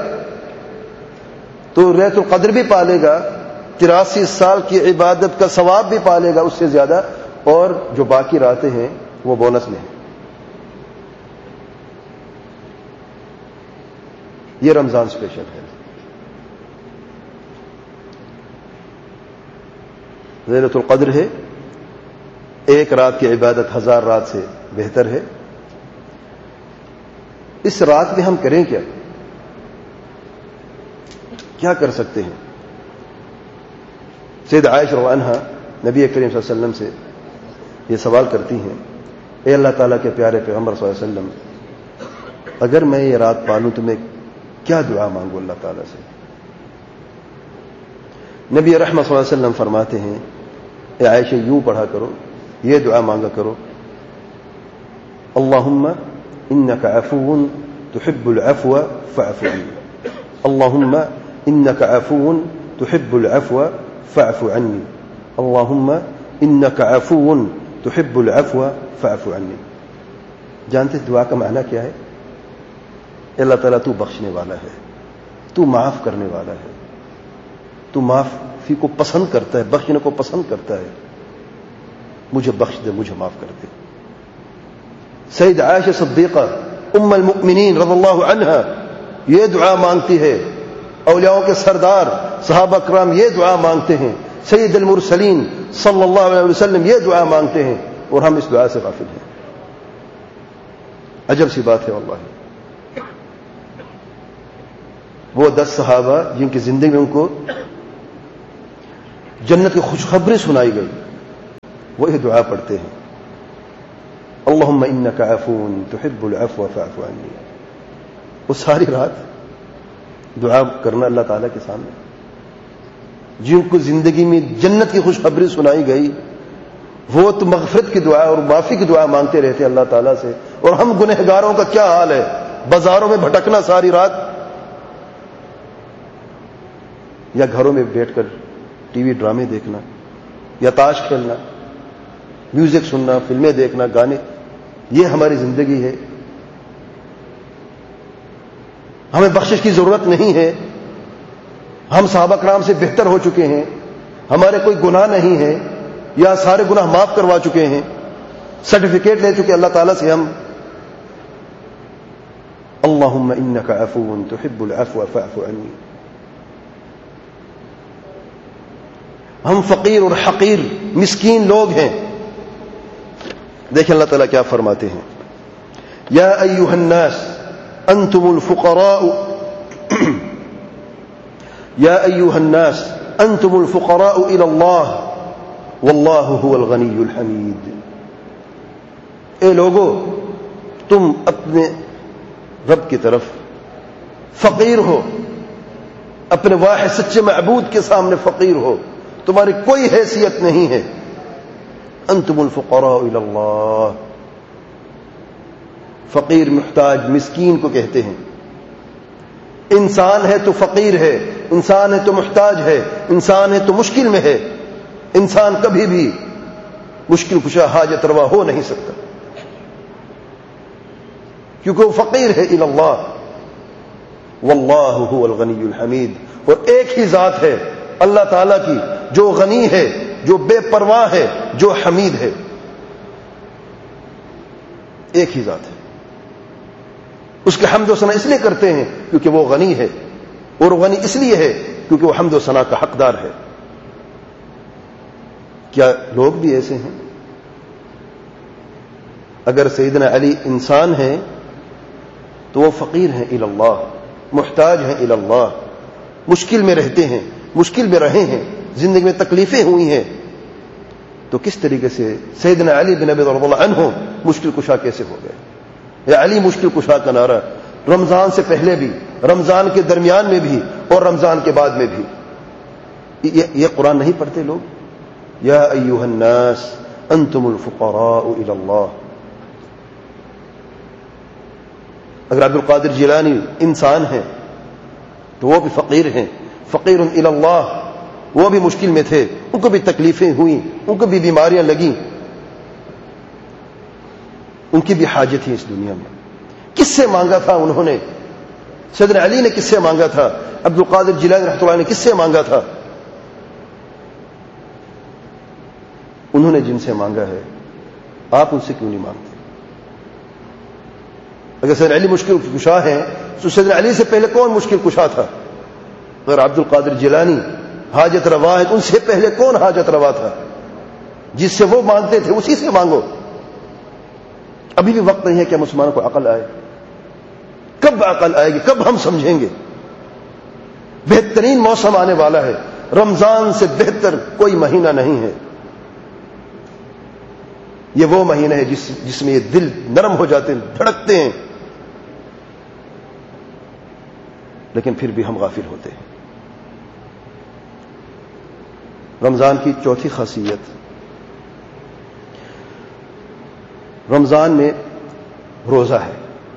A: تو لیلۃ القدر بھی پالے گا، 83 سال کی عبادت کا ثواب بھی پالے گا، اس سے زیادہ، اور جو باقی راتیں ہیں وہ بونس میں ہیں۔ یہ رمضان اسپیشل ہے۔ لیلۃ القدر ہے، ایک رات کی عبادت 1000 رات سے بہتر ہے۔ اس رات میں ہم کریں کیا کر سکتے ہیں؟ سید عائشہ رضی اللہ عنہا نبی کریم صلی اللہ علیہ وسلم سے یہ سوال کرتی ہیں، اے اللہ تعالیٰ کے پیارے پیغمبر صلی اللہ علیہ وسلم، اگر میں یہ رات پالوں تو میں کیا دعا مانگوں اللہ تعالیٰ سے؟ نبی رحمت صلی اللہ علیہ وسلم فرماتے ہیں، اے عائشہ یوں پڑھا کرو، یہ دعا مانگا کرو، اللہم انک عفو تحب العفو فاعف عنی، اللہم انک عفو تحب العفو فاعف عنی، اللہم انک عفو تحب العفو فاعف عنی۔ جانتے دعا کا معنی کیا ہے؟ اللہ تعالیٰ تو بخشنے والا ہے، تو معاف کرنے والا ہے، تو معافی کو پسند کرتا ہے، بخشنے کو پسند کرتا ہے، مجھے بخش دے، مجھے معاف کر دے۔ سید عائشہ صدیقہ ام المؤمنین رضی اللہ عنہا یہ دعا مانگتی ہے، اولیاءوں کے سردار صحابہ کرام یہ دعا مانگتے ہیں، سید المرسلین صلی اللہ علیہ وسلم یہ دعا مانگتے ہیں، اور ہم اس دعا سے غافل ہیں۔ عجب سی بات ہے واللہ۔ وہ 10 صحابہ جن کی زندگی میں ان کو جنت کی خوشخبری سنائی گئی، وہی دعا پڑھتے ہیں، اللہم انک عفو تحب العفو فاعف عنی. وہ ساری رات دعا کرنا اللہ تعالیٰ کے سامنے. جن کو زندگی میں جنت کی خوشخبری سنائی گئی وہ تو مغفرت کی دعا اور معافی کی دعا مانگتے رہتے اللہ تعالیٰ سے، اور ہم گنہگاروں کا کیا حال ہے؟ بازاروں میں بھٹکنا ساری رات، یا گھروں میں بیٹھ کر ٹی وی ڈرامے دیکھنا، یا تاش کھیلنا، میوزک سننا، فلمیں دیکھنا، گانے، یہ ہماری زندگی ہے. ہمیں بخشش کی ضرورت نہیں ہے، ہم صحابہ کرام سے بہتر ہو چکے ہیں، ہمارے کوئی گناہ نہیں ہے، یا سارے گناہ معاف کروا چکے ہیں، سرٹیفکیٹ لے چکے اللہ تعالیٰ سے ہم. اللہم انک عفو تحب العفو فاعف عنی. ہم فقیر اور حقیر مسکین لوگ ہیں. دیکھیں اللہ تعالیٰ کیا فرماتے ہیں، یا ایھا الناس انتم الفقراء یا ایھا الناس انتم الفقراء الی اللہ واللہ هو الغنی الحمید. اے لوگو، تم اپنے رب کی طرف فقیر ہو، اپنے واحد سچے معبود کے سامنے فقیر ہو، تمہاری کوئی حیثیت نہیں ہے. انتم الفقراء الی اللہ. فقیر محتاج مسکین کو کہتے ہیں. انسان ہے تو فقیر ہے، انسان ہے تو محتاج ہے، انسان ہے تو مشکل میں ہے. انسان کبھی بھی مشکل کشا حاجت روا ہو نہیں سکتا، کیونکہ وہ فقیر ہے الی اللہ. واللہ هو الغنی الحمید. اور ایک ہی ذات ہے اللہ تعالیٰ کی جو غنی ہے، جو بے پرواہ ہے، جو حمید ہے. ایک ہی ذات ہے. اس کے حمد و ثنا اس لیے کرتے ہیں کیونکہ وہ غنی ہے، اور غنی اس لیے ہے کیونکہ وہ حمد و ثنا کا حقدار ہے. کیا لوگ بھی ایسے ہیں؟ اگر سیدنا علی انسان ہیں تو وہ فقیر ہیں الی اللہ، محتاج ہیں الی اللہ، مشکل میں رہتے ہیں، مشکل میں رہے ہیں، زندگی میں تکلیفیں ہوئی ہیں. تو کس طریقے سے سیدنا علی بن ابی طالب رضی اللہ عنہ مشکل کشا کیسے ہو گئے؟ یا علی مشکل کشا کا نعرہ رمضان سے پہلے بھی، رمضان کے درمیان میں بھی، اور رمضان کے بعد میں بھی. یہ قرآن نہیں پڑھتے لوگ؟ یا ایھا الناس انتم الفقراء الی اللہ. اگر عبد القادر جیلانی انسان ہیں تو وہ بھی فقیر ہیں، فقیر الی اللہ. وہ بھی مشکل میں تھے، ان کو بھی تکلیفیں ہوئیں، ان کو بھی بیماریاں لگیں، ان کی بھی حاجت تھی اس دنیا میں. کس سے مانگا تھا انہوں نے؟ سیدنا علی نے کس سے مانگا تھا؟ عبد القادر جیلانی رحمۃ اللہ نے کس سے مانگا تھا؟ انہوں نے جن سے مانگا ہے، آپ ان سے کیوں نہیں مانگتے؟ اگر سیدنا علی مشکل کشا ہیں تو سیدنا علی سے پہلے کون مشکل کشا تھا؟ اگر عبد القادر جیلانی حاجت روا ہے تو ان سے پہلے کون حاجت روا تھا؟ جس سے وہ مانگتے تھے اسی سے مانگو. ابھی بھی وقت نہیں ہے کہ مسلمانوں کو عقل آئے. کب عقل آئے گی؟ کب ہم سمجھیں گے؟ بہترین موسم آنے والا ہے، رمضان سے بہتر کوئی مہینہ نہیں ہے. یہ وہ مہینہ ہے جس میں یہ دل نرم ہو جاتے ہیں، دھڑکتے ہیں، لیکن پھر بھی ہم غافل ہوتے ہیں. رمضان کی چوتھی خاصیت، رمضان میں روزہ ہے.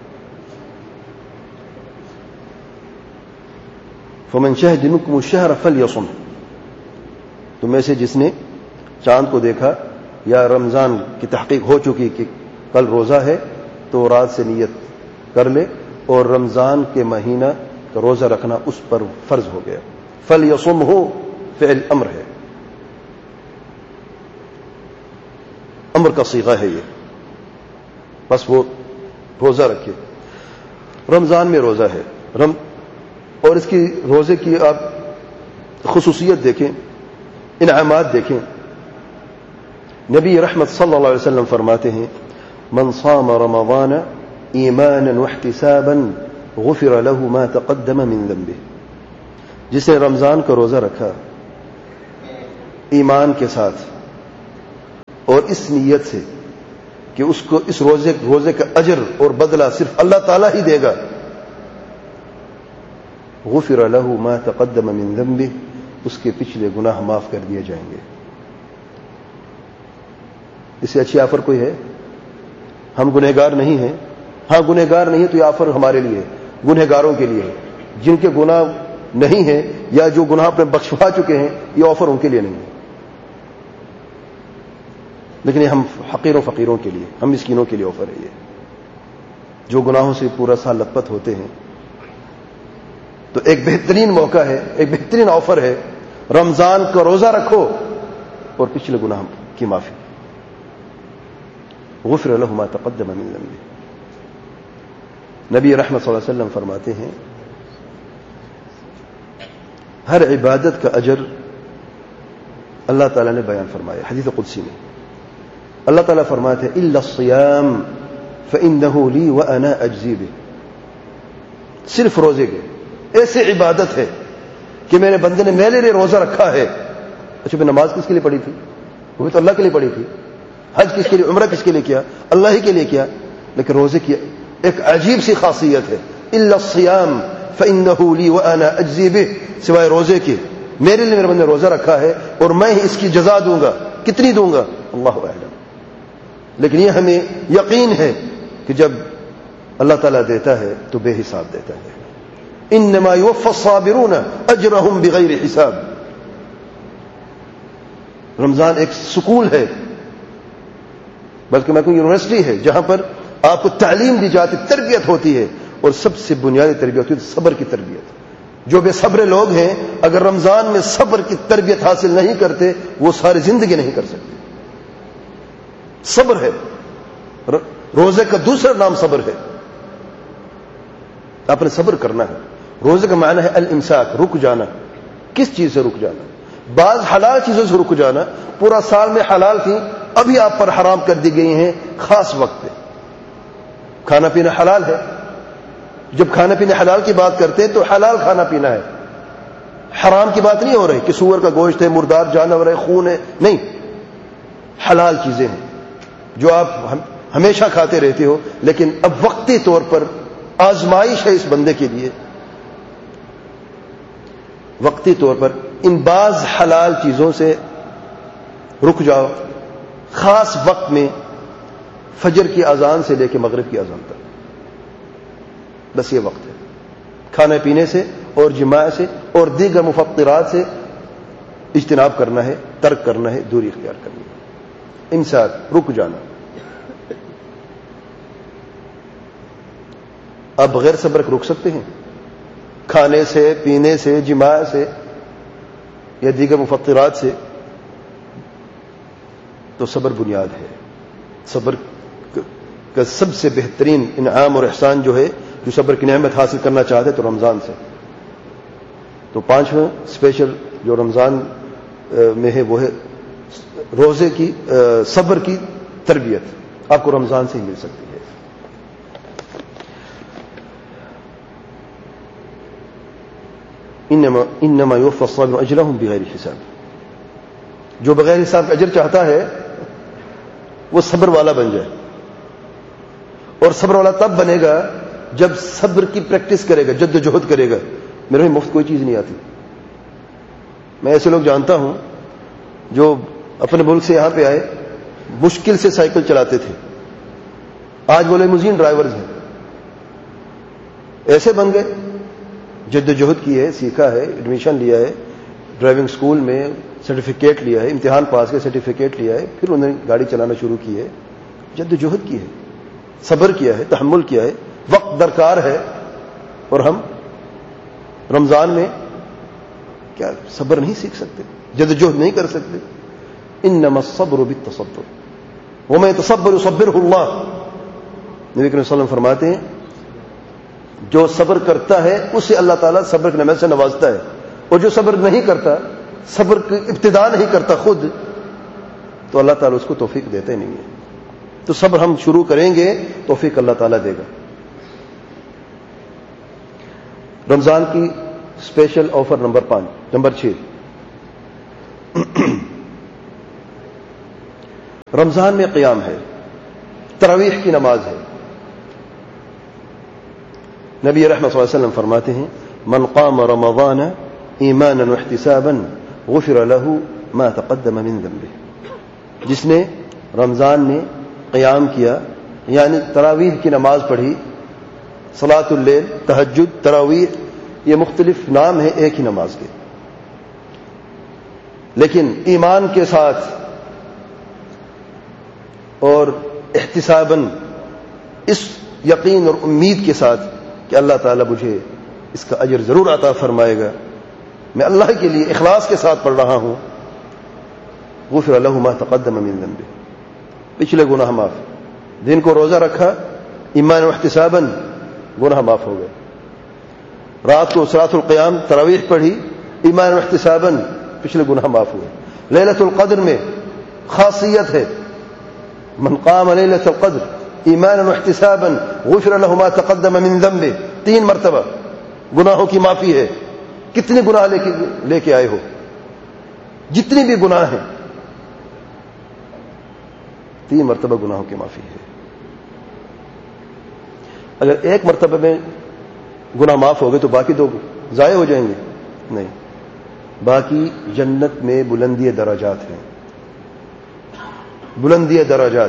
A: فمن شہد منکم الشہر فلیصم. تم میں سے جس نے چاند کو دیکھا یا رمضان کی تحقیق ہو چکی کہ کل روزہ ہے تو رات سے نیت کر لے، اور رمضان کے مہینہ کا روزہ رکھنا اس پر فرض ہو گیا. فلیصم ہو فعل امر ہے، امر کا صیغہ ہے یہ، بس وہ روزہ رکھے. رمضان میں روزہ ہے، اور اس کی روزے کی آپ خصوصیت دیکھیں، انعامات دیکھیں. نبی رحمت صلی اللہ علیہ وسلم فرماتے ہیں، من صام رمضان ایمانا واحتسابا غفر له ما تقدم من ذنبه. جس نے رمضان کا روزہ رکھا ایمان کے ساتھ اور اس نیت سے کہ اس کو اس روزے کا اجر اور بدلہ صرف اللہ تعالیٰ ہی دے گا، غفر له ما تقدم من ذنبه، اس کے پچھلے گناہ معاف کر دیے جائیں گے۔ اس سے اچھی آفر کوئی ہے؟ ہم گنہگار نہیں ہیں، ہاں گنہگار نہیں ہے تو یہ آفر ہمارے لیے ہے، گنہگاروں کے لیے ہے۔ جن کے گناہ نہیں ہیں یا جو گناہ اپنے بخشوا چکے ہیں، یہ آفر ان کے لیے نہیں ہے، لیکن یہ ہم حقیر و فقیروں کے لیے، ہم مسکینوں کے لیے آفر ہے۔ یہ جو گناہوں سے پورا سال لت پت ہوتے ہیں، تو ایک بہترین موقع ہے، ایک بہترین آفر ہے، رمضان کا روزہ رکھو اور پچھلے گناہ کی معافی۔ غفر له ما تقدم من ذنبه۔ نبی رحمت صلی اللہ علیہ وسلم فرماتے ہیں ہر عبادت کا اجر اللہ تعالیٰ نے بیان فرمایا حدیث قدسی میں۔ اللہ تعالیٰ فرماتے ہیں الا الصیام فانه لی وانا اجزی بہ، صرف روزے کے ایسے عبادت ہے کہ میرے بندے نے میرے لیے روزہ رکھا ہے۔ اچھا پھر نماز کس کے لیے پڑھی تھی؟ وہ بھی تو اللہ کے لیے پڑھی تھی۔ حج کس کے لیے، عمرہ کس کے لیے کیا؟ اللہ ہی کے لیے کیا۔ لیکن روزے کی ایک عجیب سی خاصیت ہے، الا الصیام فانه لی وانا اجزی بہ، سوائے روزے کے میرے لیے میرے بندے نے روزہ رکھا ہے اور میں ہی اس کی جزا دوں گا۔ کتنی دوں گا اللہ اعلم، لیکن یہ ہمیں یقین ہے کہ جب اللہ تعالیٰ دیتا ہے تو بے حساب دیتا ہے۔ انما یوفی الصابرون اجرهم بغیر حساب۔ رمضان ایک سکول ہے، بلکہ میں کہوں یونیورسٹی ہے، جہاں پر آپ کو تعلیم دی جاتی، تربیت ہوتی ہے، اور سب سے بنیادی تربیت ہوتی ہے صبر کی تربیت۔ جو بے صبر لوگ ہیں اگر رمضان میں صبر کی تربیت حاصل نہیں کرتے وہ ساری زندگی نہیں کر سکتے۔ صبر ہے، روزے کا دوسرا نام صبر ہے۔ آپ نے صبر کرنا ہے۔ روزے کا معنی ہے الامساک، رک جانا۔ کس چیز سے رک جانا؟ بعض حلال چیزوں سے رک جانا، پورا سال میں حلال تھی، ابھی آپ پر حرام کر دی گئی ہیں خاص وقت پہ۔ کھانا پینا حلال ہے، جب کھانا پینا حلال کی بات کرتے ہیں تو حلال کھانا پینا ہے، حرام کی بات نہیں ہو رہی کہ سور کا گوشت ہے، مردار جانور ہے، خون ہے، نہیں، حلال چیزیں ہیں جو آپ ہمیشہ کھاتے رہتے ہو، لیکن اب وقتی طور پر آزمائش ہے اس بندے کے لیے، وقتی طور پر ان بعض حلال چیزوں سے رک جاؤ، خاص وقت میں فجر کی اذان سے لے کے مغرب کی اذان تک، بس یہ وقت ہے۔ کھانے پینے سے اور جماع سے اور دیگر مفطرات سے اجتناب کرنا ہے، ترک کرنا ہے، دوری اختیار کرنی ہے، امساک، رک جانا۔ آپ بغیر صبر کے رک سکتے ہیں؟ کھانے سے، پینے سے، جماع سے یا دیگر مفطرات سے؟ تو صبر بنیاد ہے۔ صبر کا سب سے بہترین انعام اور احسان جو ہے، جو صبر کی نعمت حاصل کرنا چاہتے تو رمضان سے۔ تو پانچواں اسپیشل جو رمضان میں ہے وہ ہے روزے کی صبر کی تربیت، آپ کو رمضان سے ہی مل سکتی ہے۔ انما یوفی الصابرون اجرهم بغیر حساب۔ جو بغیر حساب اجر چاہتا ہے وہ صبر والا بن جائے، اور صبر والا تب بنے گا جب صبر کی پریکٹس کرے گا، جد و جہد کرے گا۔ میرے میں مفت کوئی چیز نہیں آتی۔ میں ایسے لوگ جانتا ہوں جو اپنے ملک سے یہاں پہ آئے، مشکل سے سائیکل چلاتے تھے، آج وہ لیموزین ڈرائیورز ہیں، ایسے بن گئے۔ جد و جہد کی ہے، سیکھا ہے، ایڈمیشن لیا ہے ڈرائیونگ سکول میں، سرٹیفکیٹ لیا ہے، امتحان پاس کے سرٹیفکیٹ لیا ہے، پھر انہوں نے گاڑی چلانا شروع کی ہے۔ جد و جہد کی ہے، صبر کیا ہے، تحمل کیا ہے، وقت درکار ہے۔ اور ہم رمضان میں کیا صبر نہیں سیکھ سکتے، جد و جہد نہیں کر سکتے؟ انما الصبر بالتصبر ومن يتصبر يصبره اللہ۔ نبی کریم صلی اللہ علیہ وسلم فرماتے ہیں جو صبر کرتا ہے اسے اللہ تعالیٰ صبر کی نعمت سے نوازتا ہے، اور جو صبر نہیں کرتا، صبر کی ابتدا نہیں کرتا خود، تو اللہ تعالیٰ اس کو توفیق دیتے نہیں ہے۔ تو صبر ہم شروع کریں گے، توفیق اللہ تعالیٰ دے گا۔ رمضان کی اسپیشل آفر نمبر 5، نمبر 6، رمضان میں قیام ہے، تراویح کی نماز ہے. نبی رحمت صلی اللہ علیہ وسلم فرماتے ہیں من قام رمضان ایمانا واحتسابا غفر له ما تقدم من ذنبه، جس نے رمضان میں قیام کیا یعنی تراویح کی نماز پڑھی. صلاۃ اللیل، تہجد، تراویح یہ مختلف نام ہیں ایک ہی نماز کے، لیکن ایمان کے ساتھ اور احتساباً، اس یقین اور امید کے ساتھ کہ اللہ تعالیٰ مجھے اس کا اجر ضرور عطا فرمائے گا، میں اللہ کے لیے اخلاص کے ساتھ پڑھ رہا ہوں. غفر له ما تقدم من ذنبه، پچھلے گناہ معاف. دن کو روزہ رکھا ایمان و احتساباً، گناہ معاف ہو گئے. رات کو صلاۃ القیام تراویح پڑھی ایمان و احتساباً، پچھلے گناہ معاف ہوئے. لیلۃ القدر میں خاصیت ہے من قام لیلۃ القدر ایمانا واحتسابا غفر له ما تقدم من ذنبه، 3 مرتبہ گناہوں کی معافی ہے. کتنے گناہ لے کے آئے ہو، جتنی بھی گناہ ہیں 3 مرتبہ گناہوں کی معافی ہے. اگر 1 مرتبہ میں گناہ معاف ہو گئے تو باقی 2 ضائع ہو جائیں گے؟ نہیں، باقی جنت میں بلندی درجات ہیں، بلندی درجات.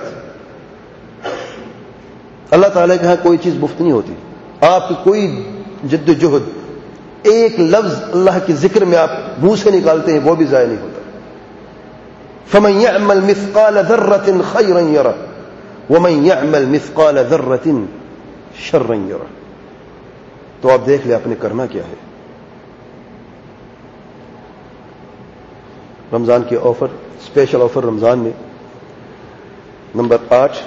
A: اللہ تعالیٰ کے ہاں کوئی چیز مفت نہیں ہوتی. آپ کی کوئی جد و جہد، ایک لفظ اللہ کے ذکر میں آپ منہ سے نکالتے ہیں وہ بھی ضائع نہیں ہوتا. فمن يعمل مثقال ذرة خيرا يره ومن يعمل مثقال ذرة شرا يره. تو آپ دیکھ لیں آپ نے کرنا کیا ہے. رمضان کے آفر، اسپیشل آفر رمضان میں. نمبر 8،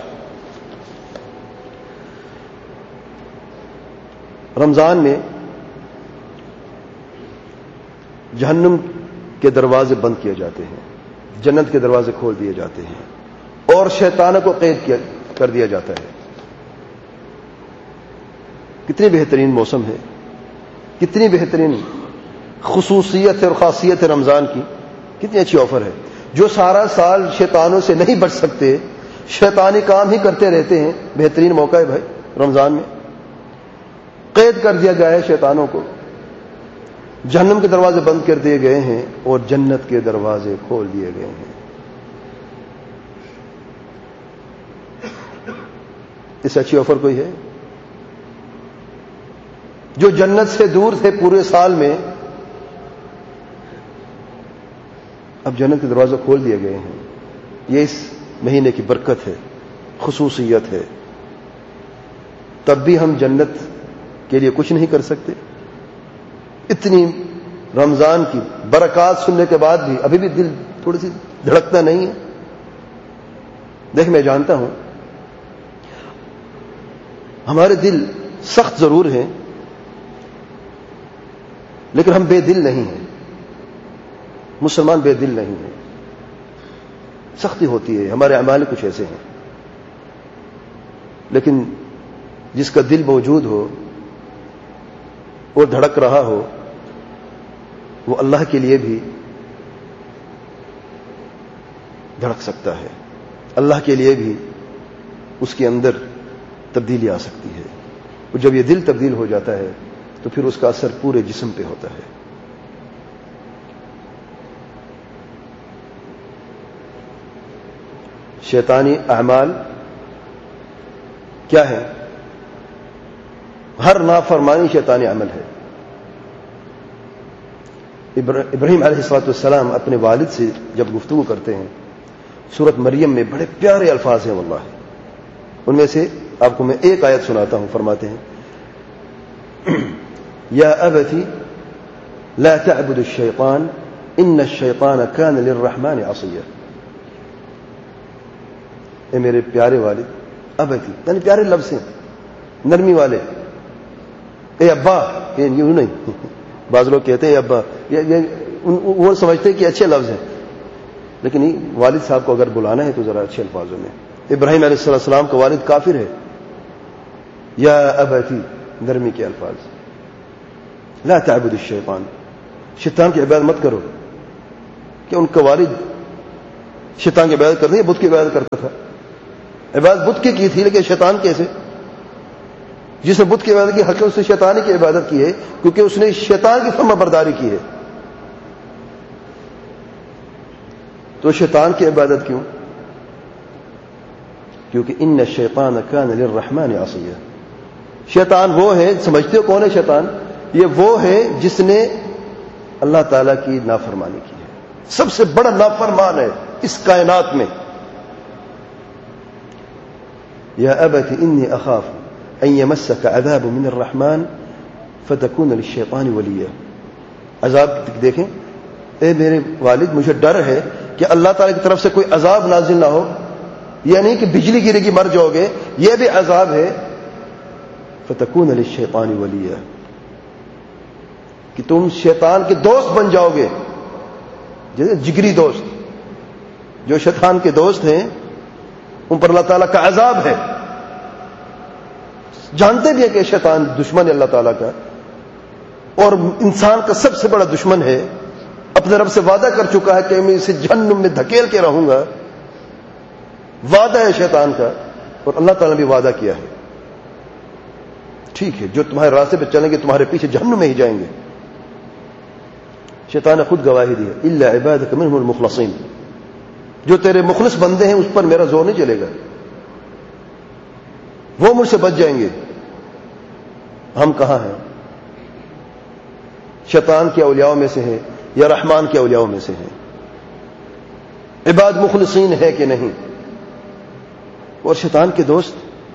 A: رمضان میں جہنم کے دروازے بند کیے جاتے ہیں، جنت کے دروازے کھول دیے جاتے ہیں اور شیطانوں کو قید کر دیا جاتا ہے. کتنی بہترین موسم ہے، کتنی بہترین خصوصیت اور خاصیت ہے رمضان کی، کتنی اچھی آفر ہے. جو سارا سال شیطانوں سے نہیں بچ سکتے، شیطانی کام ہی کرتے رہتے ہیں، بہترین موقع ہے بھائی رمضان میں. قید کر دیا گیا ہے شیطانوں کو، جہنم کے دروازے بند کر دیے گئے ہیں اور جنت کے دروازے کھول دیے گئے ہیں. اس سے اچھی آفر کوئی ہے؟ جو جنت سے دور تھے پورے سال میں، اب جنت کے دروازے کھول دیے گئے ہیں. یہ اس مہینے کی برکت ہے، خصوصیت ہے. تب بھی ہم جنت کے لیے کچھ نہیں کر سکتے. اتنی رمضان کی برکات سننے کے بعد بھی ابھی بھی دل تھوڑی سی دھڑکتا نہیں ہے. دیکھ، میں جانتا ہوں ہمارے دل سخت ضرور ہیں لیکن ہم بے دل نہیں ہیں. مسلمان بے دل نہیں ہیں، سختی ہوتی ہے، ہمارے اعمال کچھ ایسے ہیں. لیکن جس کا دل موجود ہو اور دھڑک رہا ہو، وہ اللہ کے لیے بھی دھڑک سکتا ہے، اللہ کے لیے بھی اس کے اندر تبدیلی آ سکتی ہے. اور جب یہ دل تبدیل ہو جاتا ہے تو پھر اس کا اثر پورے جسم پہ ہوتا ہے. شیطانی اعمال کیا ہے؟ ہر نافرمانی شیطانی عمل ہے. ابراہیم علیہ السلام اپنے والد سے جب گفتگو کرتے ہیں، سورۃ مریم میں بڑے پیارے الفاظ ہیں واللہ. ان میں سے آپ کو میں ایک آیت سناتا ہوں. فرماتے ہیں یا ابتی لا تعبد الشیطان ان الشیطان کان للرحمن عصیا. اے میرے پیارے والد، ابتی یعنی پیارے لفظ ہیں، نرمی والے. اے ابا، یوں نہیں، بعض لوگ کہتے ہیں ابا، وہ سمجھتے ہیں کہ اچھے لفظ ہیں، لیکن والد صاحب کو اگر بلانا ہے تو ذرا اچھے الفاظوں میں. ابراہیم علیہ السلام کا والد کافر ہے. یا ابتی، نرمی کے الفاظ. لا تعبد الشیطان، شیطان کی عبادت مت کرو. کہ ان کا والد شیطان کی عبادت کرتے بت کی عبادت کرتا تھا. عبادت بت کی تھی، لیکن شیطان کیسے؟ جس نے بت کی عبادت کی حق اس نے شیطان کی عبادت کی ہے، کیونکہ اس نے شیطان کی فرما برداری کی ہے. تو شیطان کی عبادت کیوں؟ کیونکہ ان الشیطان کان للرحمن عصیا. شیطان وہ ہے، سمجھتے ہو کون ہے شیطان؟ یہ وہ ہے جس نے اللہ تعالیٰ کی نافرمانی کی ہے. سب سے بڑا نافرمان ہے اس کائنات میں. یا ابت انی اخاف ان یمسک عذاب من الرحمن فتکون للشیطان ولیا. عذاب دیکھیں، اے میرے والد مجھے ڈر ہے کہ اللہ تعالیٰ کی طرف سے کوئی عذاب نازل نہ ہو. یہ نہیں کہ بجلی گرے گی مر جاؤ گے، یہ بھی عذاب ہے. فتکون للشیطان ولیا، کہ تم شیطان کے دوست بن جاؤ گے. جیسے جگری دوست، جو شیطان کے دوست ہیں ان پر اللہ تعالیٰ کا عذاب ہے. جانتے بھی ہیں کہ شیطان دشمن ہے اللہ تعالیٰ کا، اور انسان کا سب سے بڑا دشمن ہے. اپنے رب سے وعدہ کر چکا ہے کہ میں اسے جہنم میں دھکیل کے رہوں گا. وعدہ ہے شیطان کا، اور اللہ تعالیٰ نے بھی وعدہ کیا ہے. ٹھیک ہے، جو تمہارے راستے پہ چلیں گے تمہارے پیچھے جہنم میں ہی جائیں گے. شیطان نے خود گواہی دی ہے، الا عبادک منهم المخلصین. جو تیرے مخلص بندے ہیں اس پر میرا زور نہیں چلے گا، وہ مجھ سے بچ جائیں گے. ہم کہاں ہیں؟ شیطان کے اولیاء میں سے ہیں یا رحمان کے اولیاء میں سے ہیں؟ عباد مخلصین ہے کہ نہیں؟ اور شیطان کے دوست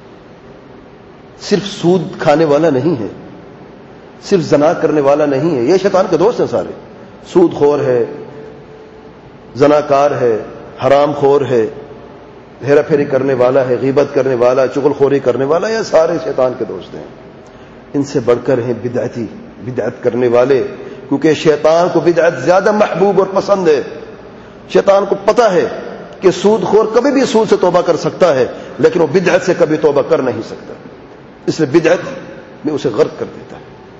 A: صرف سود کھانے والا نہیں ہے، صرف زنا کرنے والا نہیں ہے. یہ شیطان کے دوست ہیں سارے. سود خور ہے، زناکار ہے، حرام خور ہے، ہیرا پھیری کرنے والا ہے، غیبت کرنے والا، چغل خوری کرنے والا، یہ سارے شیطان کے دوست ہیں. ان سے بڑھ کر ہیں بدعتی، بدعت کرنے والے، کیونکہ شیطان کو بدعت زیادہ محبوب اور پسند ہے. شیطان کو پتا ہے کہ سود خور کبھی بھی سود سے توبہ کر سکتا ہے، لیکن وہ بدعت سے کبھی توبہ کر نہیں سکتا، اس لیے بدعت میں اسے غرق کر دیتا ہے.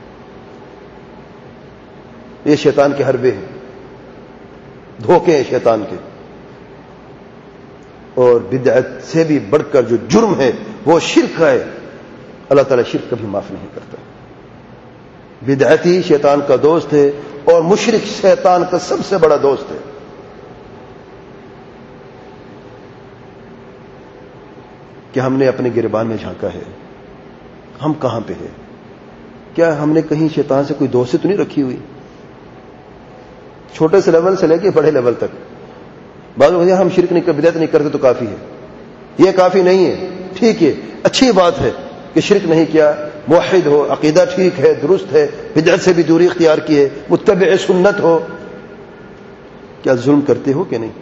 A: یہ شیطان کے حربے ہیں، دھوکے ہیں شیطان کے. اور بدعت سے بھی بڑھ کر جو جرم ہے وہ شرک ہے. اللہ تعالیٰ شرک کبھی معاف نہیں کرتا. بدعتی شیطان کا دوست ہے اور مشرک شیطان کا سب سے بڑا دوست ہے. کہ ہم نے اپنے گریبان میں جھانکا ہے، ہم کہاں پہ ہیں؟ کیا ہم نے کہیں شیطان سے کوئی دوستی تو نہیں رکھی ہوئی؟ چھوٹے سے لیول سے لے کے بڑے لیول تک. بعض لوگ ہم شرک نہیں کرتے، بدعت نہیں کرتے تو کافی ہے. یہ کافی نہیں ہے. ٹھیک ہے، اچھی بات ہے کہ شرک نہیں کیا، موحد ہو، عقیدہ ٹھیک ہے، درست ہے، بدعت سے بھی دوری اختیار کی ہے، متبع سنت ہو. کیا ظلم کرتے ہو کہ نہیں؟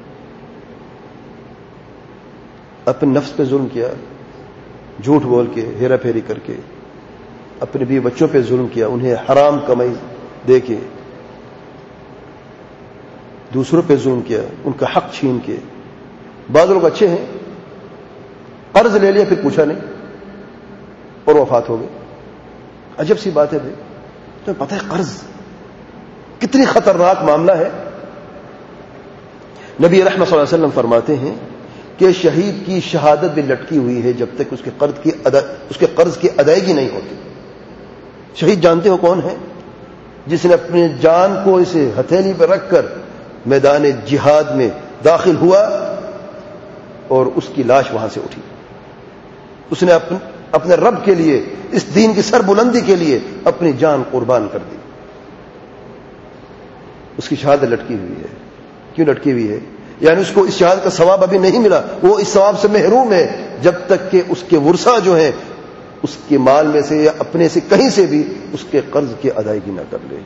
A: اپنے نفس پہ ظلم کیا، جھوٹ بول کے، ہیرا پھیری کر کے. اپنے بیوی بچوں پہ ظلم کیا، انہیں حرام کمائی دے کے. دوسروں پہ ظلم کیا، ان کا حق چھین کے. بعض لوگ اچھے ہیں، قرض لے لیا پھر پوچھا نہیں اور وفات ہو گئے. عجب سی بات ہے بھائی. تمہیں پتہ ہے قرض کتنی خطرناک معاملہ ہے؟ نبی رحمت صلی اللہ علیہ وسلم فرماتے ہیں کہ شہید کی شہادت بھی لٹکی ہوئی ہے جب تک اس کے قرض کی ادائیگی نہیں ہوتی. شہید جانتے ہو کون ہے؟ جس نے اپنی جان کو اسے ہتھیلی پہ رکھ کر میدان جہاد میں داخل ہوا اور اس کی لاش وہاں سے اٹھی. اس نے اپنے رب کے لیے، اس دین کی سر بلندی کے لیے اپنی جان قربان کر دی. اس کی شہادت لٹکی ہوئی ہے. کیوں لٹکی ہوئی ہے؟ یعنی اس کو اس شہادت کا ثواب ابھی نہیں ملا، وہ اس ثواب سے محروم ہے جب تک کہ اس کے ورثہ جو ہیں اس کے مال میں سے یا اپنے سے کہیں سے بھی اس کے قرض کی ادائیگی نہ کر لے.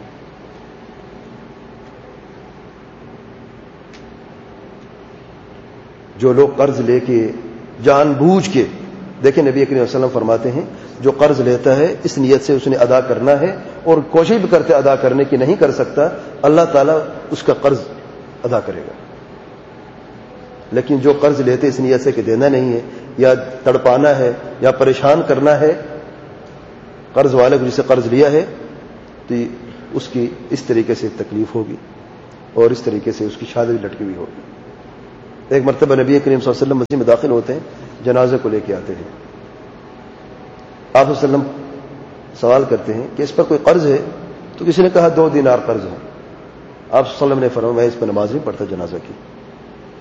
A: جو لوگ قرض لے کے جان بوجھ کے، دیکھیں نبی کریم صلی اللہ علیہ وسلم فرماتے ہیں جو قرض لیتا ہے اس نیت سے اس نے ادا کرنا ہے اور کوشش بھی کرتے ادا کرنے کی نہیں کر سکتا، اللہ تعالیٰ اس کا قرض ادا کرے گا. لیکن جو قرض لیتے اس نیت سے کہ دینا نہیں ہے یا تڑپانا ہے یا پریشان کرنا ہے قرض والے کو جسے قرض لیا ہے، تو اس کی اس طریقے سے تکلیف ہوگی اور اس طریقے سے اس کی شہادت لٹکی ہوئی ہوگی. ایک مرتبہ نبی کریم صلی اللہ علیہ وسلم مسجد میں داخل ہوتے ہیں, جنازے کو لے کے آتے ہیں. آپ صلی اللہ علیہ وسلم سوال کرتے ہیں کہ اس پر کوئی قرض ہے؟ تو کسی نے کہا 2 دینار قرض ہے. آپ صلی اللہ علیہ وسلم نے فرمایا میں اس پر نماز نہیں پڑھتا جنازہ کی.